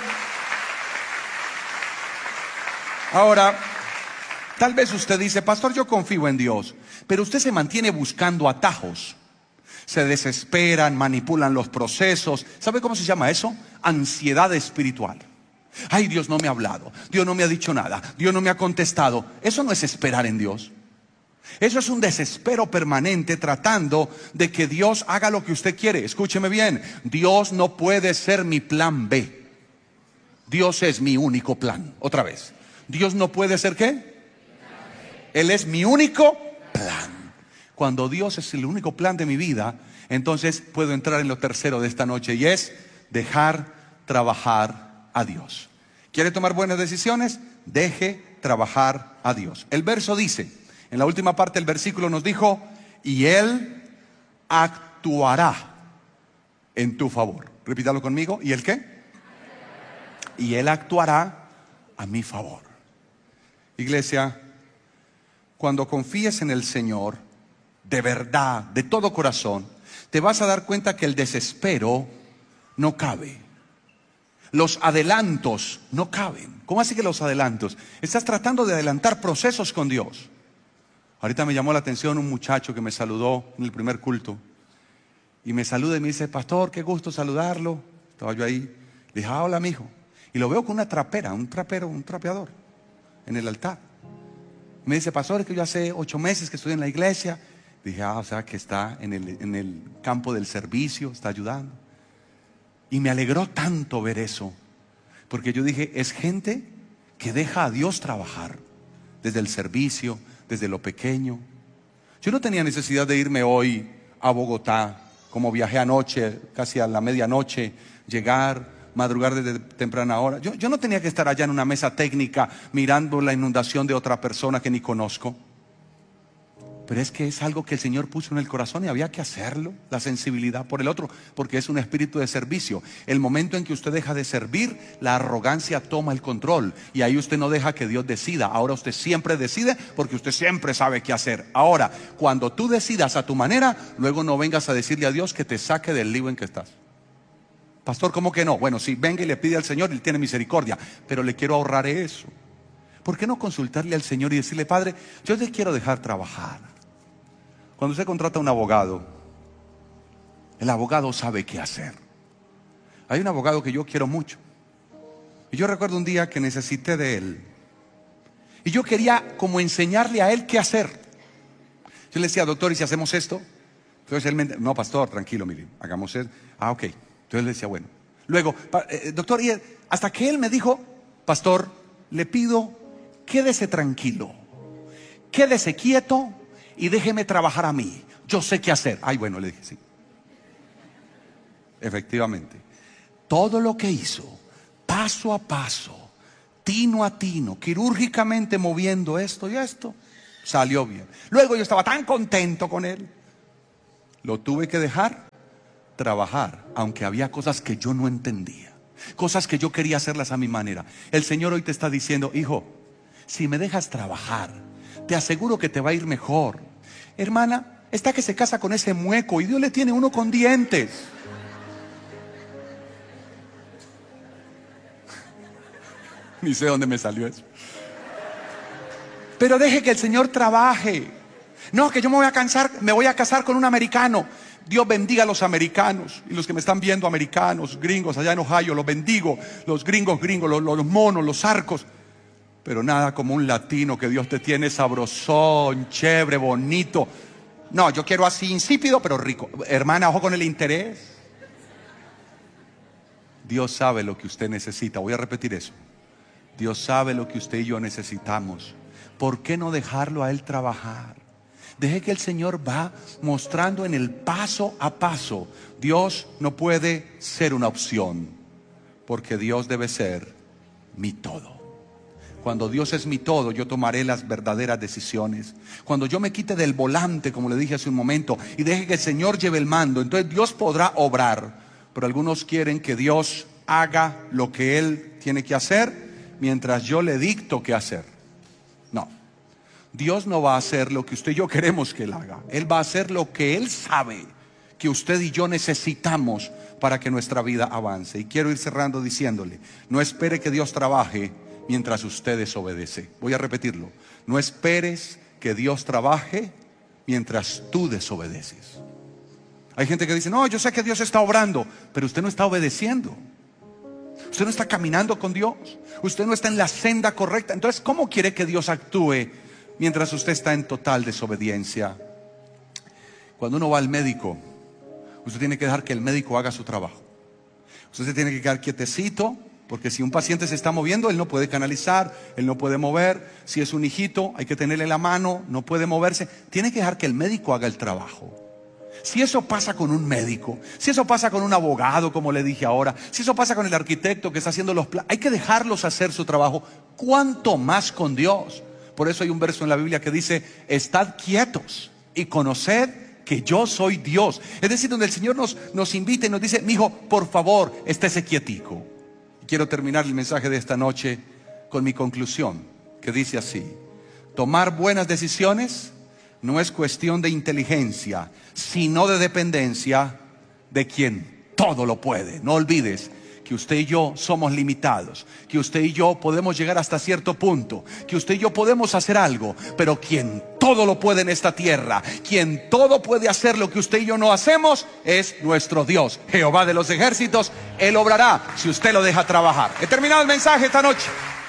Ahora, tal vez usted dice, pastor, yo confío en Dios, pero usted se mantiene buscando atajos. Se desesperan, manipulan los procesos. ¿Sabe cómo se llama eso? Ansiedad espiritual. Ay, Dios no me ha hablado, Dios no me ha dicho nada, Dios no me ha contestado. Eso no es esperar en Dios. Eso es un desespero permanente tratando de que Dios haga lo que usted quiere. Escúcheme bien, Dios no puede ser mi plan B. Dios es mi único plan. Otra vez, Dios no puede ser ¿qué? Él es mi único plan. Cuando Dios es el único plan de mi vida, entonces puedo entrar en lo tercero de esta noche, y es dejar trabajar a Dios. ¿Quiere tomar buenas decisiones? Deje trabajar a Dios. El verso dice, en la última parte del versículo nos dijo, y Él actuará en tu favor. Repítalo conmigo, ¿y Él qué? Y Él actuará a mi favor. Iglesia, cuando confíes en el Señor, de verdad, de todo corazón, te vas a dar cuenta que el desespero no cabe. Los adelantos no caben. ¿Cómo así que los adelantos? Estás tratando de adelantar procesos con Dios. Ahorita me llamó la atención un muchacho que me saludó en el primer culto. Y me saluda y me dice, pastor, qué gusto saludarlo. Estaba yo ahí. Le dije, ah, hola, mijo. Y lo veo con una trapera, un trapero, un trapeador en el altar. Me dice, pastor, es que yo hace ocho meses que estoy en la iglesia. Dije, ah, o sea que está en el, en el campo del servicio, está ayudando. Y me alegró tanto ver eso, porque yo dije, es gente que deja a Dios trabajar desde el servicio, desde lo pequeño. Yo no tenía necesidad de irme hoy a Bogotá, como viajé anoche, casi a la medianoche, llegar, madrugar desde temprana hora. Yo, yo no tenía que estar allá en una mesa técnica mirando la inundación de otra persona que ni conozco. Pero es que es algo que el Señor puso en el corazón y había que hacerlo, la sensibilidad por el otro, porque es un espíritu de servicio. El momento en que usted deja de servir, la arrogancia toma el control, y ahí usted no deja que Dios decida. Ahora usted siempre decide, porque usted siempre sabe qué hacer. Ahora, cuando tú decidas a tu manera, luego no vengas a decirle a Dios que te saque del lío en que estás. Pastor, ¿cómo que no? Bueno, si venga y le pide al Señor, Él tiene misericordia, pero le quiero ahorrar eso. ¿Por qué no consultarle al Señor y decirle, Padre, yo te quiero dejar trabajar? Cuando usted contrata a un abogado, el abogado sabe qué hacer. Hay un abogado que yo quiero mucho, y yo recuerdo un día que necesité de él, y yo quería como enseñarle a él qué hacer. Yo le decía, doctor, ¿y si hacemos esto? Entonces él me dice, no, pastor, tranquilo, mire, hagamos esto. Ah, ok. Entonces le decía, bueno. Luego, eh, doctor, y hasta que él me dijo, pastor, le pido, quédese tranquilo, quédese quieto y déjeme trabajar a mí. Yo sé qué hacer. Ay, bueno, le dije, sí. Efectivamente, todo lo que hizo, paso a paso, tino a tino, quirúrgicamente moviendo esto y esto, salió bien. Luego yo estaba tan contento con él, lo tuve que dejar trabajar, aunque había cosas que yo no entendía, cosas que yo quería hacerlas a mi manera. El Señor hoy te está diciendo, hijo, si me dejas trabajar, te aseguro que te va a ir mejor. Hermana, está que se casa con ese mueco y Dios le tiene uno con dientes. Ni sé dónde me salió eso. Pero deje que el Señor trabaje. No, que yo me voy a cansar, me voy a casar con un americano. Dios bendiga a los americanos y los que me están viendo, americanos, gringos allá en Ohio, los bendigo. Los gringos, gringos, los, los monos, los arcos. Pero nada como un latino que Dios te tiene sabrosón, chévere, bonito. No, yo quiero así insípido pero rico. Hermana, ojo con el interés. Dios sabe lo que usted necesita. Voy a repetir eso. Dios sabe lo que usted y yo necesitamos. ¿Por qué no dejarlo a Él trabajar? Deje que el Señor va mostrando en el paso a paso. Dios no puede ser una opción, porque Dios debe ser mi todo. Cuando Dios es mi todo, yo tomaré las verdaderas decisiones. Cuando yo me quite del volante, como le dije hace un momento, y deje que el Señor lleve el mando, entonces Dios podrá obrar. Pero algunos quieren que Dios haga lo que Él tiene que hacer mientras yo le dicto qué hacer. No, Dios no va a hacer lo que usted y yo queremos que Él haga. Él va a hacer lo que Él sabe que usted y yo necesitamos para que nuestra vida avance. Y quiero ir cerrando diciéndole, no espere que Dios trabaje mientras usted desobedece. Voy a repetirlo, no esperes que Dios trabaje mientras tú desobedeces. Hay gente que dice, no, yo sé que Dios está obrando, pero usted no está obedeciendo. Usted no está caminando con Dios. Usted no está en la senda correcta. Entonces, ¿cómo quiere que Dios actúe mientras usted está en total desobediencia? Cuando uno va al médico, usted tiene que dejar que el médico haga su trabajo. Usted se tiene que quedar quietecito, porque si un paciente se está moviendo, él no puede canalizar, él no puede mover. Si es un hijito, hay que tenerle la mano, no puede moverse. Tiene que dejar que el médico haga el trabajo. Si eso pasa con un médico, si eso pasa con un abogado, como le dije ahora, si eso pasa con el arquitecto que está haciendo los planos, hay que dejarlos hacer su trabajo. ¿Cuánto más con Dios? Por eso hay un verso en la Biblia que dice, estad quietos y conoced que yo soy Dios. Es decir, donde el Señor nos, nos invita y nos dice, mijo, por favor, estése quietico. Y quiero terminar el mensaje de esta noche con mi conclusión, que dice así: tomar buenas decisiones no es cuestión de inteligencia, sino de dependencia de quien todo lo puede. No olvides que usted y yo somos limitados, que usted y yo podemos llegar hasta cierto punto, que usted y yo podemos hacer algo, pero quien todo lo puede en esta tierra, quien todo puede hacer lo que usted y yo no hacemos, es nuestro Dios, Jehová de los ejércitos. Él obrará si usted lo deja trabajar. He terminado el mensaje esta noche.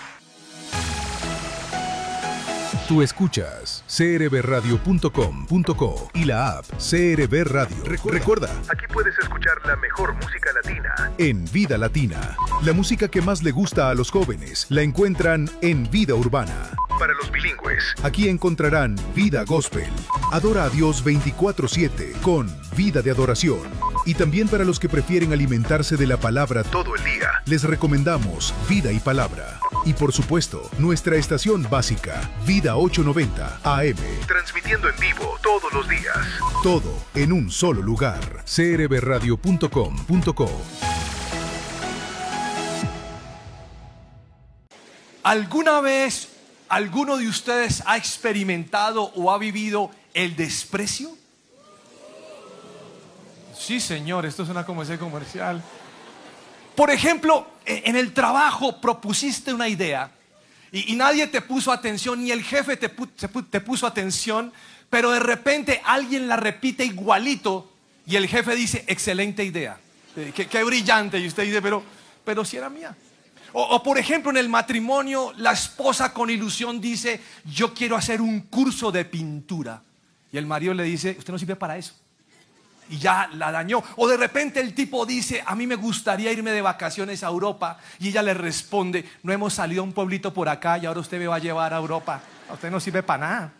Tú escuchas c r b radio punto com punto co y la app C R B Radio. Recuerda, Recuerda, aquí puedes escuchar la mejor música latina en Vida Latina. La música que más le gusta a los jóvenes la encuentran en Vida Urbana. Para los bilingües, aquí encontrarán Vida Gospel. Adora a Dios veinticuatro siete con Vida de Adoración. Y también para los que prefieren alimentarse de la palabra todo el día, les recomendamos Vida y Palabra. Y por supuesto, nuestra estación básica, Vida ochocientos noventa A M. Transmitiendo en vivo todos los días. Todo en un solo lugar. c r b radio punto com punto co. ¿Alguna vez alguno de ustedes ha experimentado o ha vivido el desprecio? Sí, señor, esto suena como ese comercial. Por ejemplo, en el trabajo propusiste una idea y, y nadie te puso atención, ni el jefe te, pu te puso atención, pero de repente alguien la repite igualito y el jefe dice, excelente idea, qué, qué brillante, y usted dice, pero, pero si era mía. O, o por ejemplo, en el matrimonio, la esposa con ilusión dice, yo quiero hacer un curso de pintura, y el marido le dice, usted no sirve para eso. y ya la dañó. O de repente el tipo dice, a mí me gustaría irme de vacaciones a Europa, y ella le responde, no hemos salido a un pueblito por acá y ahora usted me va a llevar a Europa. A usted no sirve para nada.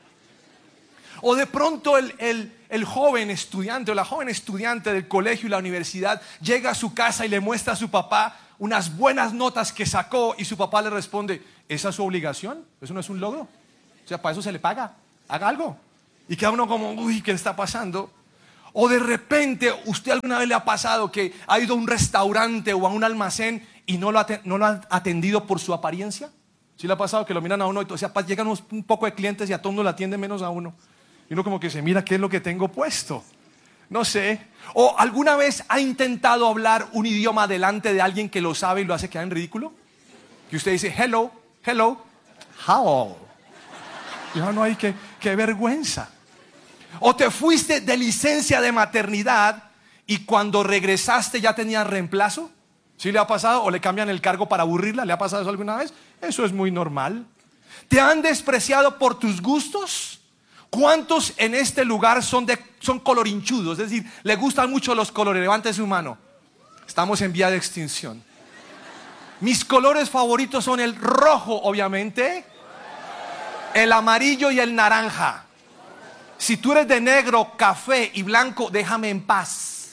O de pronto el, el, el joven estudiante o la joven estudiante del colegio y la universidad llega a su casa y le muestra a su papá unas buenas notas que sacó, y su papá le responde, ¿esa es su obligación? ¿Eso no es un logro? O sea, para eso se le paga, haga algo. Y queda uno como, uy, ¿qué le está pasando? O de repente, ¿usted alguna vez le ha pasado que ha ido a un restaurante o a un almacén y no lo ha, no lo ha atendido por su apariencia? ¿Sí le ha pasado que lo miran a uno y o sea, llegan unos, un poco de clientes y a todo mundo le atienden menos a uno? Y uno como que se mira, ¿qué es lo que tengo puesto? No sé. ¿O alguna vez ha intentado hablar un idioma delante de alguien que lo sabe y lo hace quedar en ridículo? Que usted dice, hello, hello, how? Y yo, no hay que, qué vergüenza. O te fuiste de licencia de maternidad y cuando regresaste ya tenías reemplazo. ¿Sí le ha pasado? ¿O le cambian el cargo para aburrirla? ¿Le ha pasado eso alguna vez? Eso es muy normal. ¿Te han despreciado por tus gustos? ¿Cuántos en este lugar son, de, son colorinchudos? Es decir, le gustan mucho los colores. Levante su mano. Estamos en vía de extinción. Mis colores favoritos son el rojo, obviamente, el amarillo y el naranja. Si tú eres de negro, café y blanco, déjame en paz.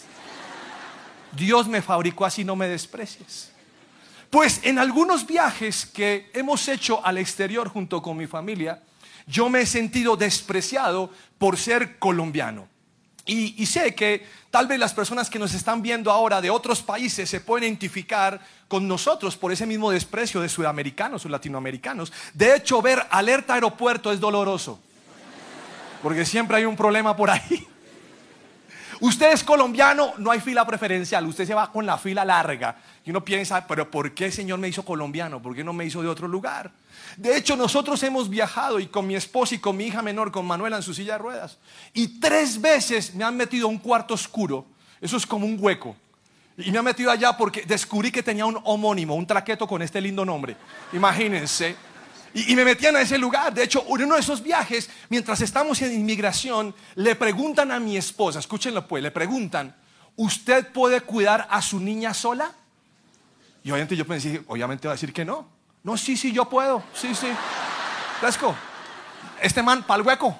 Dios me fabricó así, no me desprecies. Pues en algunos viajes que hemos hecho al exterior junto con mi familia, yo me he sentido despreciado por ser colombiano. Y, y sé que tal vez las personas que nos están viendo ahora de otros países se pueden identificar con nosotros por ese mismo desprecio de sudamericanos o latinoamericanos. De hecho, ver Alerta Aeropuerto es doloroso, porque siempre hay un problema por ahí. Usted es colombiano, no hay fila preferencial, usted se va con la fila larga. Y uno piensa, pero ¿por qué el Señor me hizo colombiano? ¿Por qué no me hizo de otro lugar? De hecho, nosotros hemos viajado, y con mi esposa y con mi hija menor, con Manuela en su silla de ruedas, y tres veces me han metido a un cuarto oscuro. Eso es como un hueco. Y me han metido allá porque descubrí que tenía un homónimo, un traqueto con este lindo nombre. Imagínense. Y, y me metían a ese lugar. De hecho, en uno de esos viajes, mientras estamos en inmigración, le preguntan a mi esposa, escúchenlo pues, le preguntan, ¿usted puede cuidar a su niña sola? Y obviamente yo pensé, obviamente va a decir que no. No, sí, sí, yo puedo. Sí, sí. Fresco. Este man, pa'l hueco.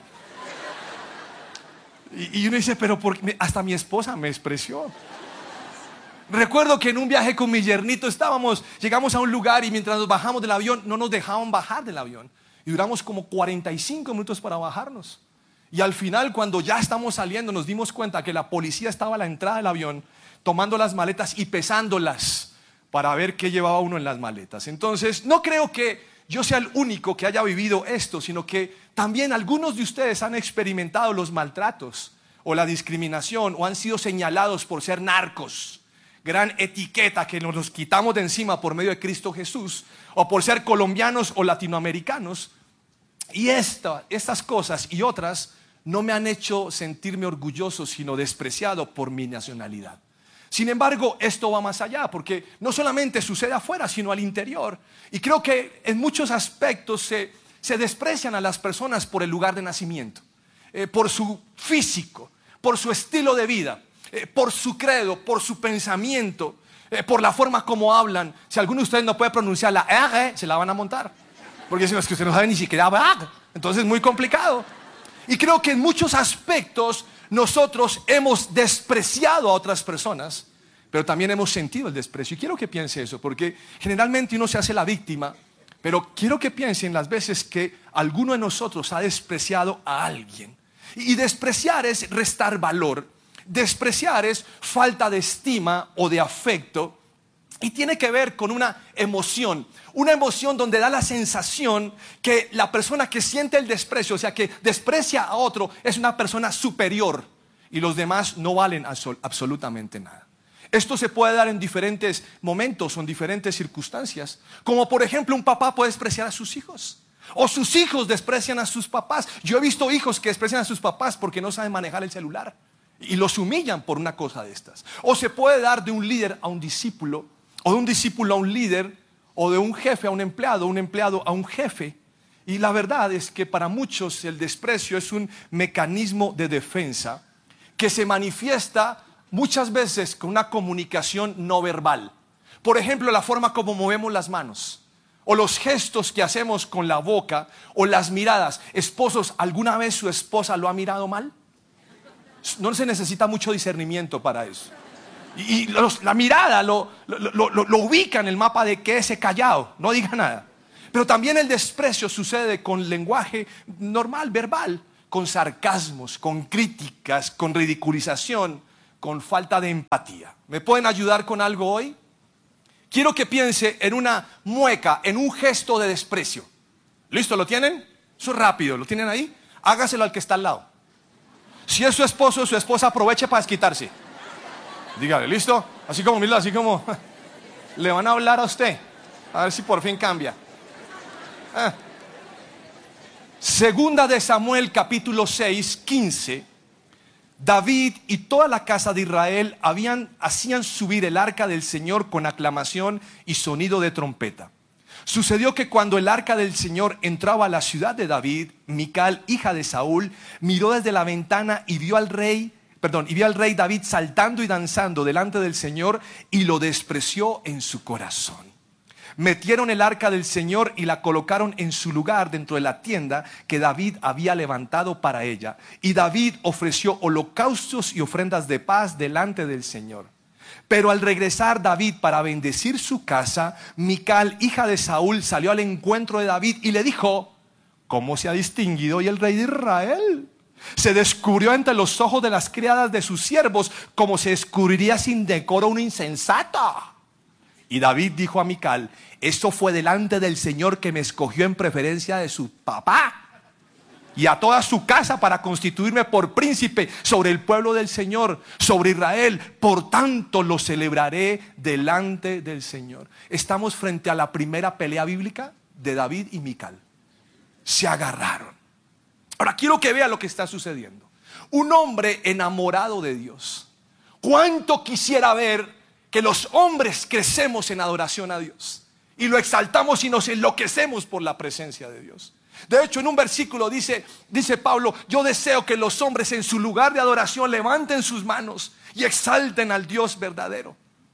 Y, y uno dice, pero por, hasta mi esposa me despreció. Recuerdo que en un viaje con mi yernito estábamos, llegamos a un lugar y mientras nos bajamos del avión no nos dejaban bajar del avión. Y duramos como cuarenta y cinco minutos para bajarnos. Y al final, cuando ya estamos saliendo, nos dimos cuenta que la policía estaba a la entrada del avión tomando las maletas y pesándolas para ver qué llevaba uno en las maletas. Entonces, no creo que yo sea el único que haya vivido esto, sino que también algunos de ustedes han experimentado los maltratos o la discriminación o han sido señalados por ser narcos. Gran etiqueta que nos los quitamos de encima por medio de Cristo Jesús, o por ser colombianos o latinoamericanos. Y esta, estas cosas y otras no me han hecho sentirme orgulloso, sino despreciado por mi nacionalidad. Sin embargo, esto va más allá, porque no solamente sucede afuera, sino al interior. Y creo que en muchos aspectos se, se desprecian a las personas por el lugar de nacimiento, eh, por su físico, por su estilo de vida, eh, por su credo, por su pensamiento, eh, por la forma como hablan. Si alguno de ustedes no puede pronunciar la R, se la van a montar, porque si no es que usted no sabe ni siquiera hablar, entonces es muy complicado. Y creo que en muchos aspectos nosotros hemos despreciado a otras personas, pero también hemos sentido el desprecio. Y quiero que piense eso, porque generalmente uno se hace la víctima, pero quiero que piensen las veces que alguno de nosotros ha despreciado a alguien. Y despreciar es restar valor, despreciar es falta de estima o de afecto, y tiene que ver con una emoción, una emoción donde da la sensación que la persona que siente el desprecio, o sea que desprecia a otro, es una persona superior y los demás no valen absolutamente nada. Esto se puede dar en diferentes momentos o en diferentes circunstancias, como por ejemplo un papá puede despreciar a sus hijos, o sus hijos desprecian a sus papás. Yo he visto hijos que desprecian a sus papás porque no saben manejar el celular y los humillan por una cosa de estas. O se puede dar de un líder a un discípulo, o de un discípulo a un líder, o de un jefe a un empleado, un empleado a un jefe. Y la verdad es que para muchos el desprecio es un mecanismo de defensa que se manifiesta muchas veces con una comunicación no verbal. Por ejemplo, la forma como movemos las manos, o los gestos que hacemos con la boca, o las miradas. Esposos, ¿alguna vez su esposa lo ha mirado mal? No se necesita mucho discernimiento para eso. Y los, la mirada lo, lo, lo, lo, lo ubica en el mapa de que ese callado, no diga nada. Pero también el desprecio sucede con lenguaje normal, verbal, con sarcasmos, con críticas, con ridiculización, con falta de empatía. ¿Me pueden ayudar con algo hoy? Quiero que piense en una mueca, en un gesto de desprecio. ¿Listo? ¿Lo tienen? Eso es rápido. ¿Lo tienen ahí? Hágaselo al que está al lado. Si es su esposo o su esposa, aproveche para desquitarse. Dígale, ¿listo? Así como, mira, así como le van a hablar a usted. A ver si por fin cambia. Ah. Segunda de Samuel, capítulo seis, quince. David y toda la casa de Israel habían, hacían subir el arca del Señor con aclamación y sonido de trompeta. Sucedió que cuando el arca del Señor entraba a la ciudad de David, Mical, hija de Saúl, miró desde la ventana y vio al rey, perdón, y vio al rey David saltando y danzando delante del Señor y lo despreció en su corazón. Metieron el arca del Señor y la colocaron en su lugar dentro de la tienda que David había levantado para ella. Y David ofreció holocaustos y ofrendas de paz delante del Señor. Pero al regresar David para bendecir su casa, Mical, hija de Saúl, salió al encuentro de David y le dijo: ¿cómo se ha distinguido hoy el rey de Israel? Se descubrió ante los ojos de las criadas de sus siervos, como se descubriría sin decoro una insensata. Y David dijo a Mical: esto fue delante del Señor que me escogió en preferencia de su papá y a toda su casa para constituirme por príncipe sobre el pueblo del Señor, sobre Israel. Por tanto lo celebraré delante del Señor. Estamos frente a la primera pelea bíblica de David y Mical. Se agarraron. Ahora quiero que vea lo que está sucediendo. Un hombre enamorado de Dios. ¿Cuánto quisiera ver que los hombres crecemos en adoración a Dios y lo exaltamos y nos enloquecemos por la presencia de Dios? De hecho, en un versículo dice, dice Pablo: yo deseo que los hombres en su lugar de adoración levanten sus manos y exalten al Dios verdadero.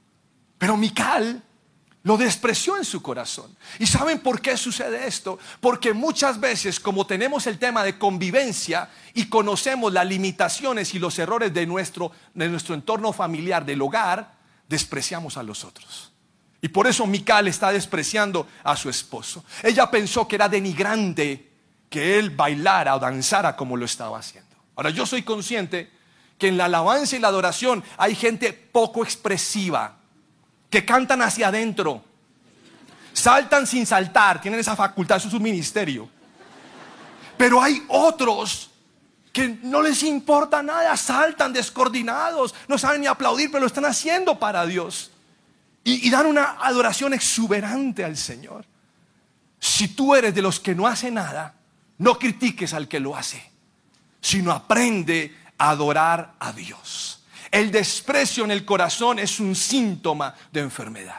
Pero Mical lo despreció en su corazón. ¿Y saben por qué sucede esto? Porque muchas veces, como tenemos el tema de convivencia y conocemos las limitaciones y los errores de nuestro, de nuestro entorno familiar, del hogar, despreciamos a los otros. Y por eso Mical está despreciando a su esposo. Ella pensó que era denigrante que él bailara o danzara como lo estaba haciendo. Ahora, yo soy consciente que en la alabanza y la adoración hay gente poco expresiva, que cantan hacia adentro, saltan sin saltar, tienen esa facultad, eso es un ministerio. Pero hay otros que no les importa nada, saltan descoordinados, no saben ni aplaudir, pero lo están haciendo para Dios. Y, y dan una adoración exuberante al Señor. Si tú eres de los que no hace nada, no critiques al que lo hace, sino aprende a adorar a Dios. El desprecio en el corazón es un síntoma de enfermedad.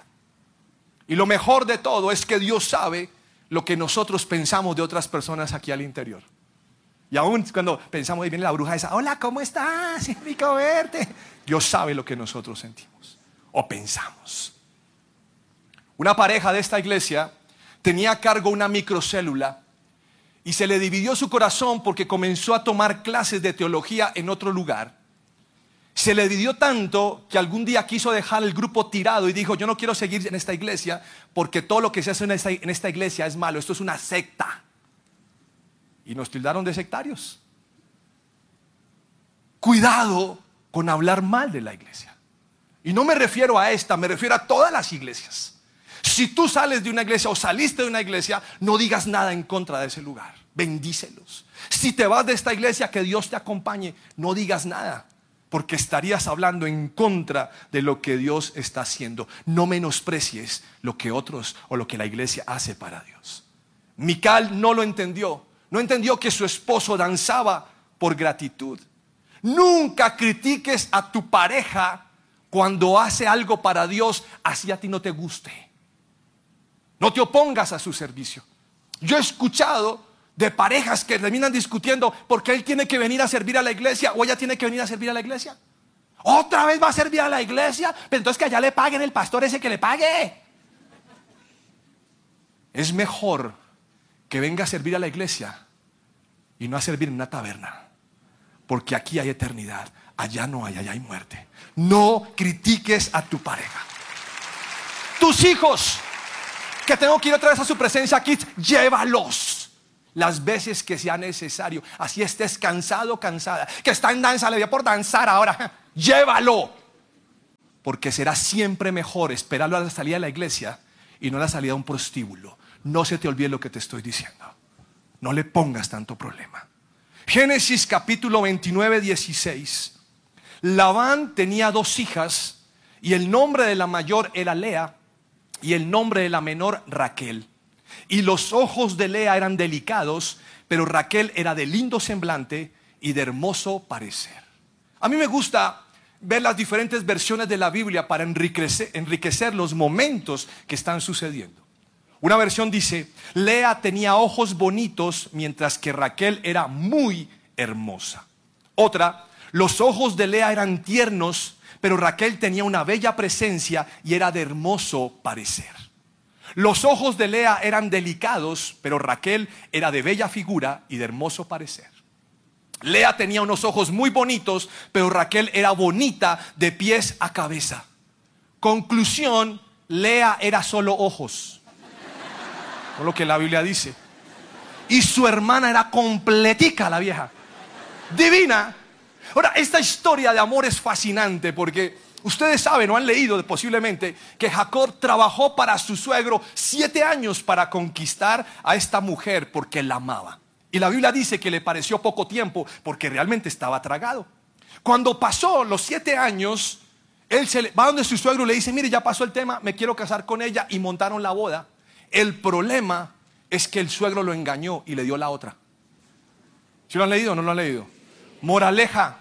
Y lo mejor de todo es que Dios sabe lo que nosotros pensamos de otras personas aquí al interior. Y aún cuando pensamos, ahí viene la bruja esa: hola, ¿cómo estás? Es rico verte. Dios sabe lo que nosotros sentimos o pensamos. Una pareja de esta iglesia tenía a cargo una microcélula y se le dividió su corazón porque comenzó a tomar clases de teología en otro lugar. Se le dividió tanto que algún día quiso dejar el grupo tirado y dijo: yo no quiero seguir en esta iglesia porque todo lo que se hace en esta, en esta iglesia es malo, esto es una secta. Y nos tildaron de sectarios. Cuidado con hablar mal de la iglesia. Y no me refiero a esta, me refiero a todas las iglesias. Si tú sales de una iglesia o saliste de una iglesia, no digas nada en contra de ese lugar. Bendícelos. Si te vas de esta iglesia, que Dios te acompañe, no digas nada, porque estarías hablando en contra de lo que Dios está haciendo. No menosprecies lo que otros o lo que la iglesia hace para Dios. Mical no lo entendió. No entendió que su esposo danzaba por gratitud. Nunca critiques a tu pareja cuando hace algo para Dios, así a ti no te guste. No te opongas a su servicio. Yo he escuchado de parejas que terminan discutiendo porque él tiene que venir a servir a la iglesia o ella tiene que venir a servir a la iglesia. ¿Otra vez va a servir a la iglesia? Pero entonces que allá le paguen el pastor ese que le pague. Es mejor que venga a servir a la iglesia y no a servir en una taberna. Porque aquí hay eternidad, allá no hay, allá hay muerte. No critiques a tu pareja. Tus hijos, que tengo que ir otra vez a su presencia aquí, llévalos las veces que sea necesario. Así estés cansado, cansada, que está en danza, le dio por danzar ahora. Llévalo, porque será siempre mejor esperarlo a la salida de la iglesia y no a la salida de un prostíbulo. No se te olvide lo que te estoy diciendo. No le pongas tanto problema. Génesis capítulo veintinueve, dieciséis. Labán tenía dos hijas y el nombre de la mayor era Lea y el nombre de la menor Raquel. Y los ojos de Lea eran delicados, pero Raquel era de lindo semblante y de hermoso parecer. A mí me gusta ver las diferentes versiones de la Biblia para enriquecer, enriquecer los momentos que están sucediendo. Una versión dice: Lea tenía ojos bonitos, mientras que Raquel era muy hermosa. Otra: los ojos de Lea eran tiernos, pero Raquel tenía una bella presencia y era de hermoso parecer. Los ojos de Lea eran delicados, pero Raquel era de bella figura y de hermoso parecer. Lea tenía unos ojos muy bonitos, pero Raquel era bonita de pies a cabeza. Conclusión: Lea era solo ojos, por lo que la Biblia dice. Y su hermana era completica, la vieja, divina. Ahora, esta historia de amor es fascinante porque ustedes saben o han leído posiblemente que Jacob trabajó para su suegro siete años para conquistar a esta mujer porque la amaba. Y la Biblia dice que le pareció poco tiempo porque realmente estaba tragado. Cuando pasó los siete años, él se le, va donde su suegro y le dice: mire, ya pasó el tema, me quiero casar con ella, y montaron la boda. El problema es que el suegro lo engañó y le dio la otra. ¿Sí lo han leído o no lo han leído? Moraleja: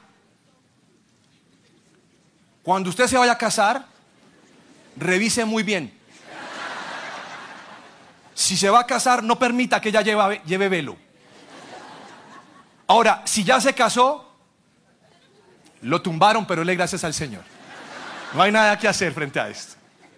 cuando usted se vaya a casar, revise muy bien. Si se va a casar, no permita que ella lleve, lleve velo. Ahora, si ya se casó, lo tumbaron, pero le gracias al Señor. No hay nada que hacer frente a esto.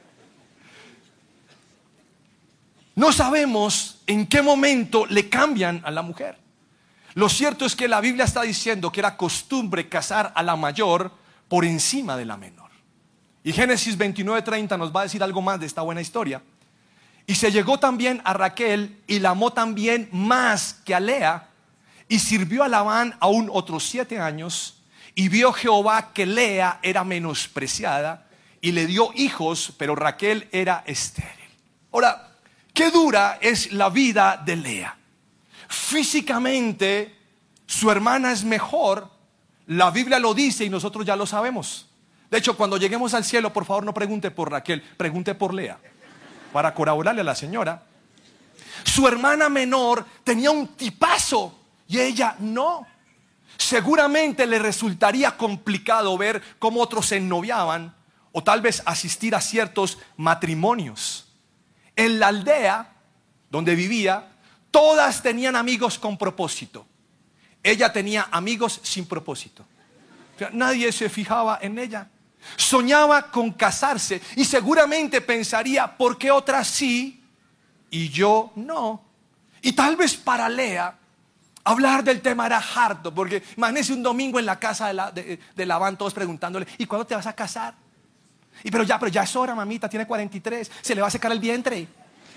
No sabemos en qué momento le cambian a la mujer. Lo cierto es que la Biblia está diciendo que era costumbre casar a la mayor por encima de la menor. Y Génesis veintinueve, treinta nos va a decir algo más de esta buena historia. Y se llegó también a Raquel y la amó también más que a Lea, y sirvió a Labán aún otros siete años. Y vio Jehová que Lea era menospreciada y le dio hijos, pero Raquel era estéril. Ahora, qué dura es la vida de Lea. Físicamente su hermana es mejor. La Biblia lo dice y nosotros ya lo sabemos. De hecho, cuando lleguemos al cielo, por favor no pregunte por Raquel, pregunte por Lea, para corroborarle a la señora. Su hermana menor tenía un tipazo y ella no. Seguramente le resultaría complicado ver cómo otros se ennoviaban o tal vez asistir a ciertos matrimonios. En la aldea donde vivía, todas tenían amigos con propósito. Ella tenía amigos sin propósito. O sea, nadie se fijaba en ella. Soñaba con casarse y seguramente pensaría: ¿por qué otras sí y yo no? Y tal vez para Lea hablar del tema era harto, porque imagínense un domingo en la casa de, la, de, de Labán, todos preguntándole: ¿y cuándo te vas a casar? Y pero ya, pero ya es hora, mamita, tiene cuarenta y tres, se le va a secar el vientre.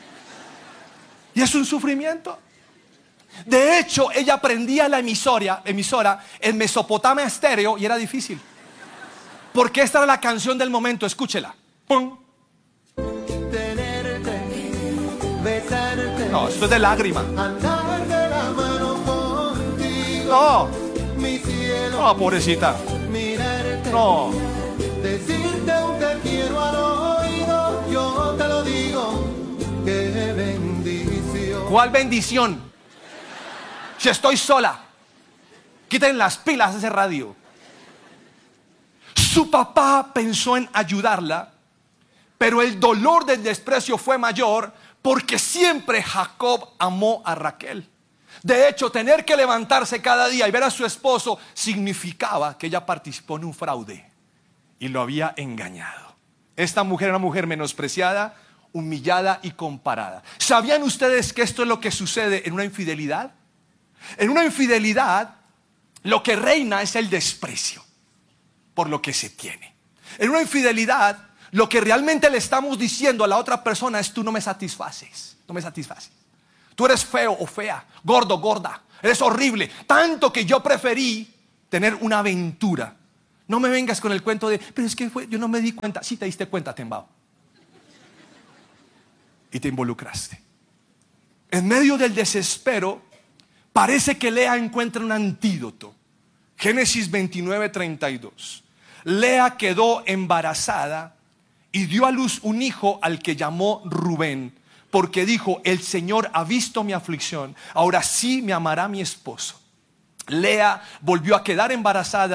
Y es un sufrimiento. De hecho, ella aprendía la emisora, emisora en Mesopotamia estéreo y era difícil. Porque esta era la canción del momento, escúchela. ¡Pum! Tenerte, besarte, no, esto es de lágrima. andar de la mano contigo, No, mi cielo, no, pobrecita. mirarte, No. decirte un te quiero al oído, yo te lo digo, qué bendición. ¿Cuál bendición? Si estoy sola, quiten las pilas de ese radio. Su papá pensó en ayudarla, pero el dolor del desprecio fue mayor porque siempre Jacob amó a Raquel. De hecho, tener que levantarse cada día y ver a su esposo significaba que ella participó en un fraude y lo había engañado. Esta mujer era una mujer menospreciada, humillada y comparada. ¿Sabían ustedes que esto es lo que sucede en una infidelidad? En una infidelidad, lo que reina es el desprecio por lo que se tiene. En una infidelidad, lo que realmente le estamos diciendo a la otra persona es: tú no me satisfaces, no me satisfaces. Tú eres feo o fea, gordo, gorda, eres horrible. Tanto que yo preferí tener una aventura. No me vengas con el cuento de, pero es que fue, yo no me di cuenta. Sí te diste cuenta, Tembao. Y te involucraste. En medio del desespero, parece que Lea encuentra un antídoto. Génesis veintinueve, treinta y dos. Lea quedó embarazada y dio a luz un hijo al que llamó Rubén, porque dijo: el Señor ha visto mi aflicción, ahora sí me amará mi esposo. Lea volvió a quedar embarazada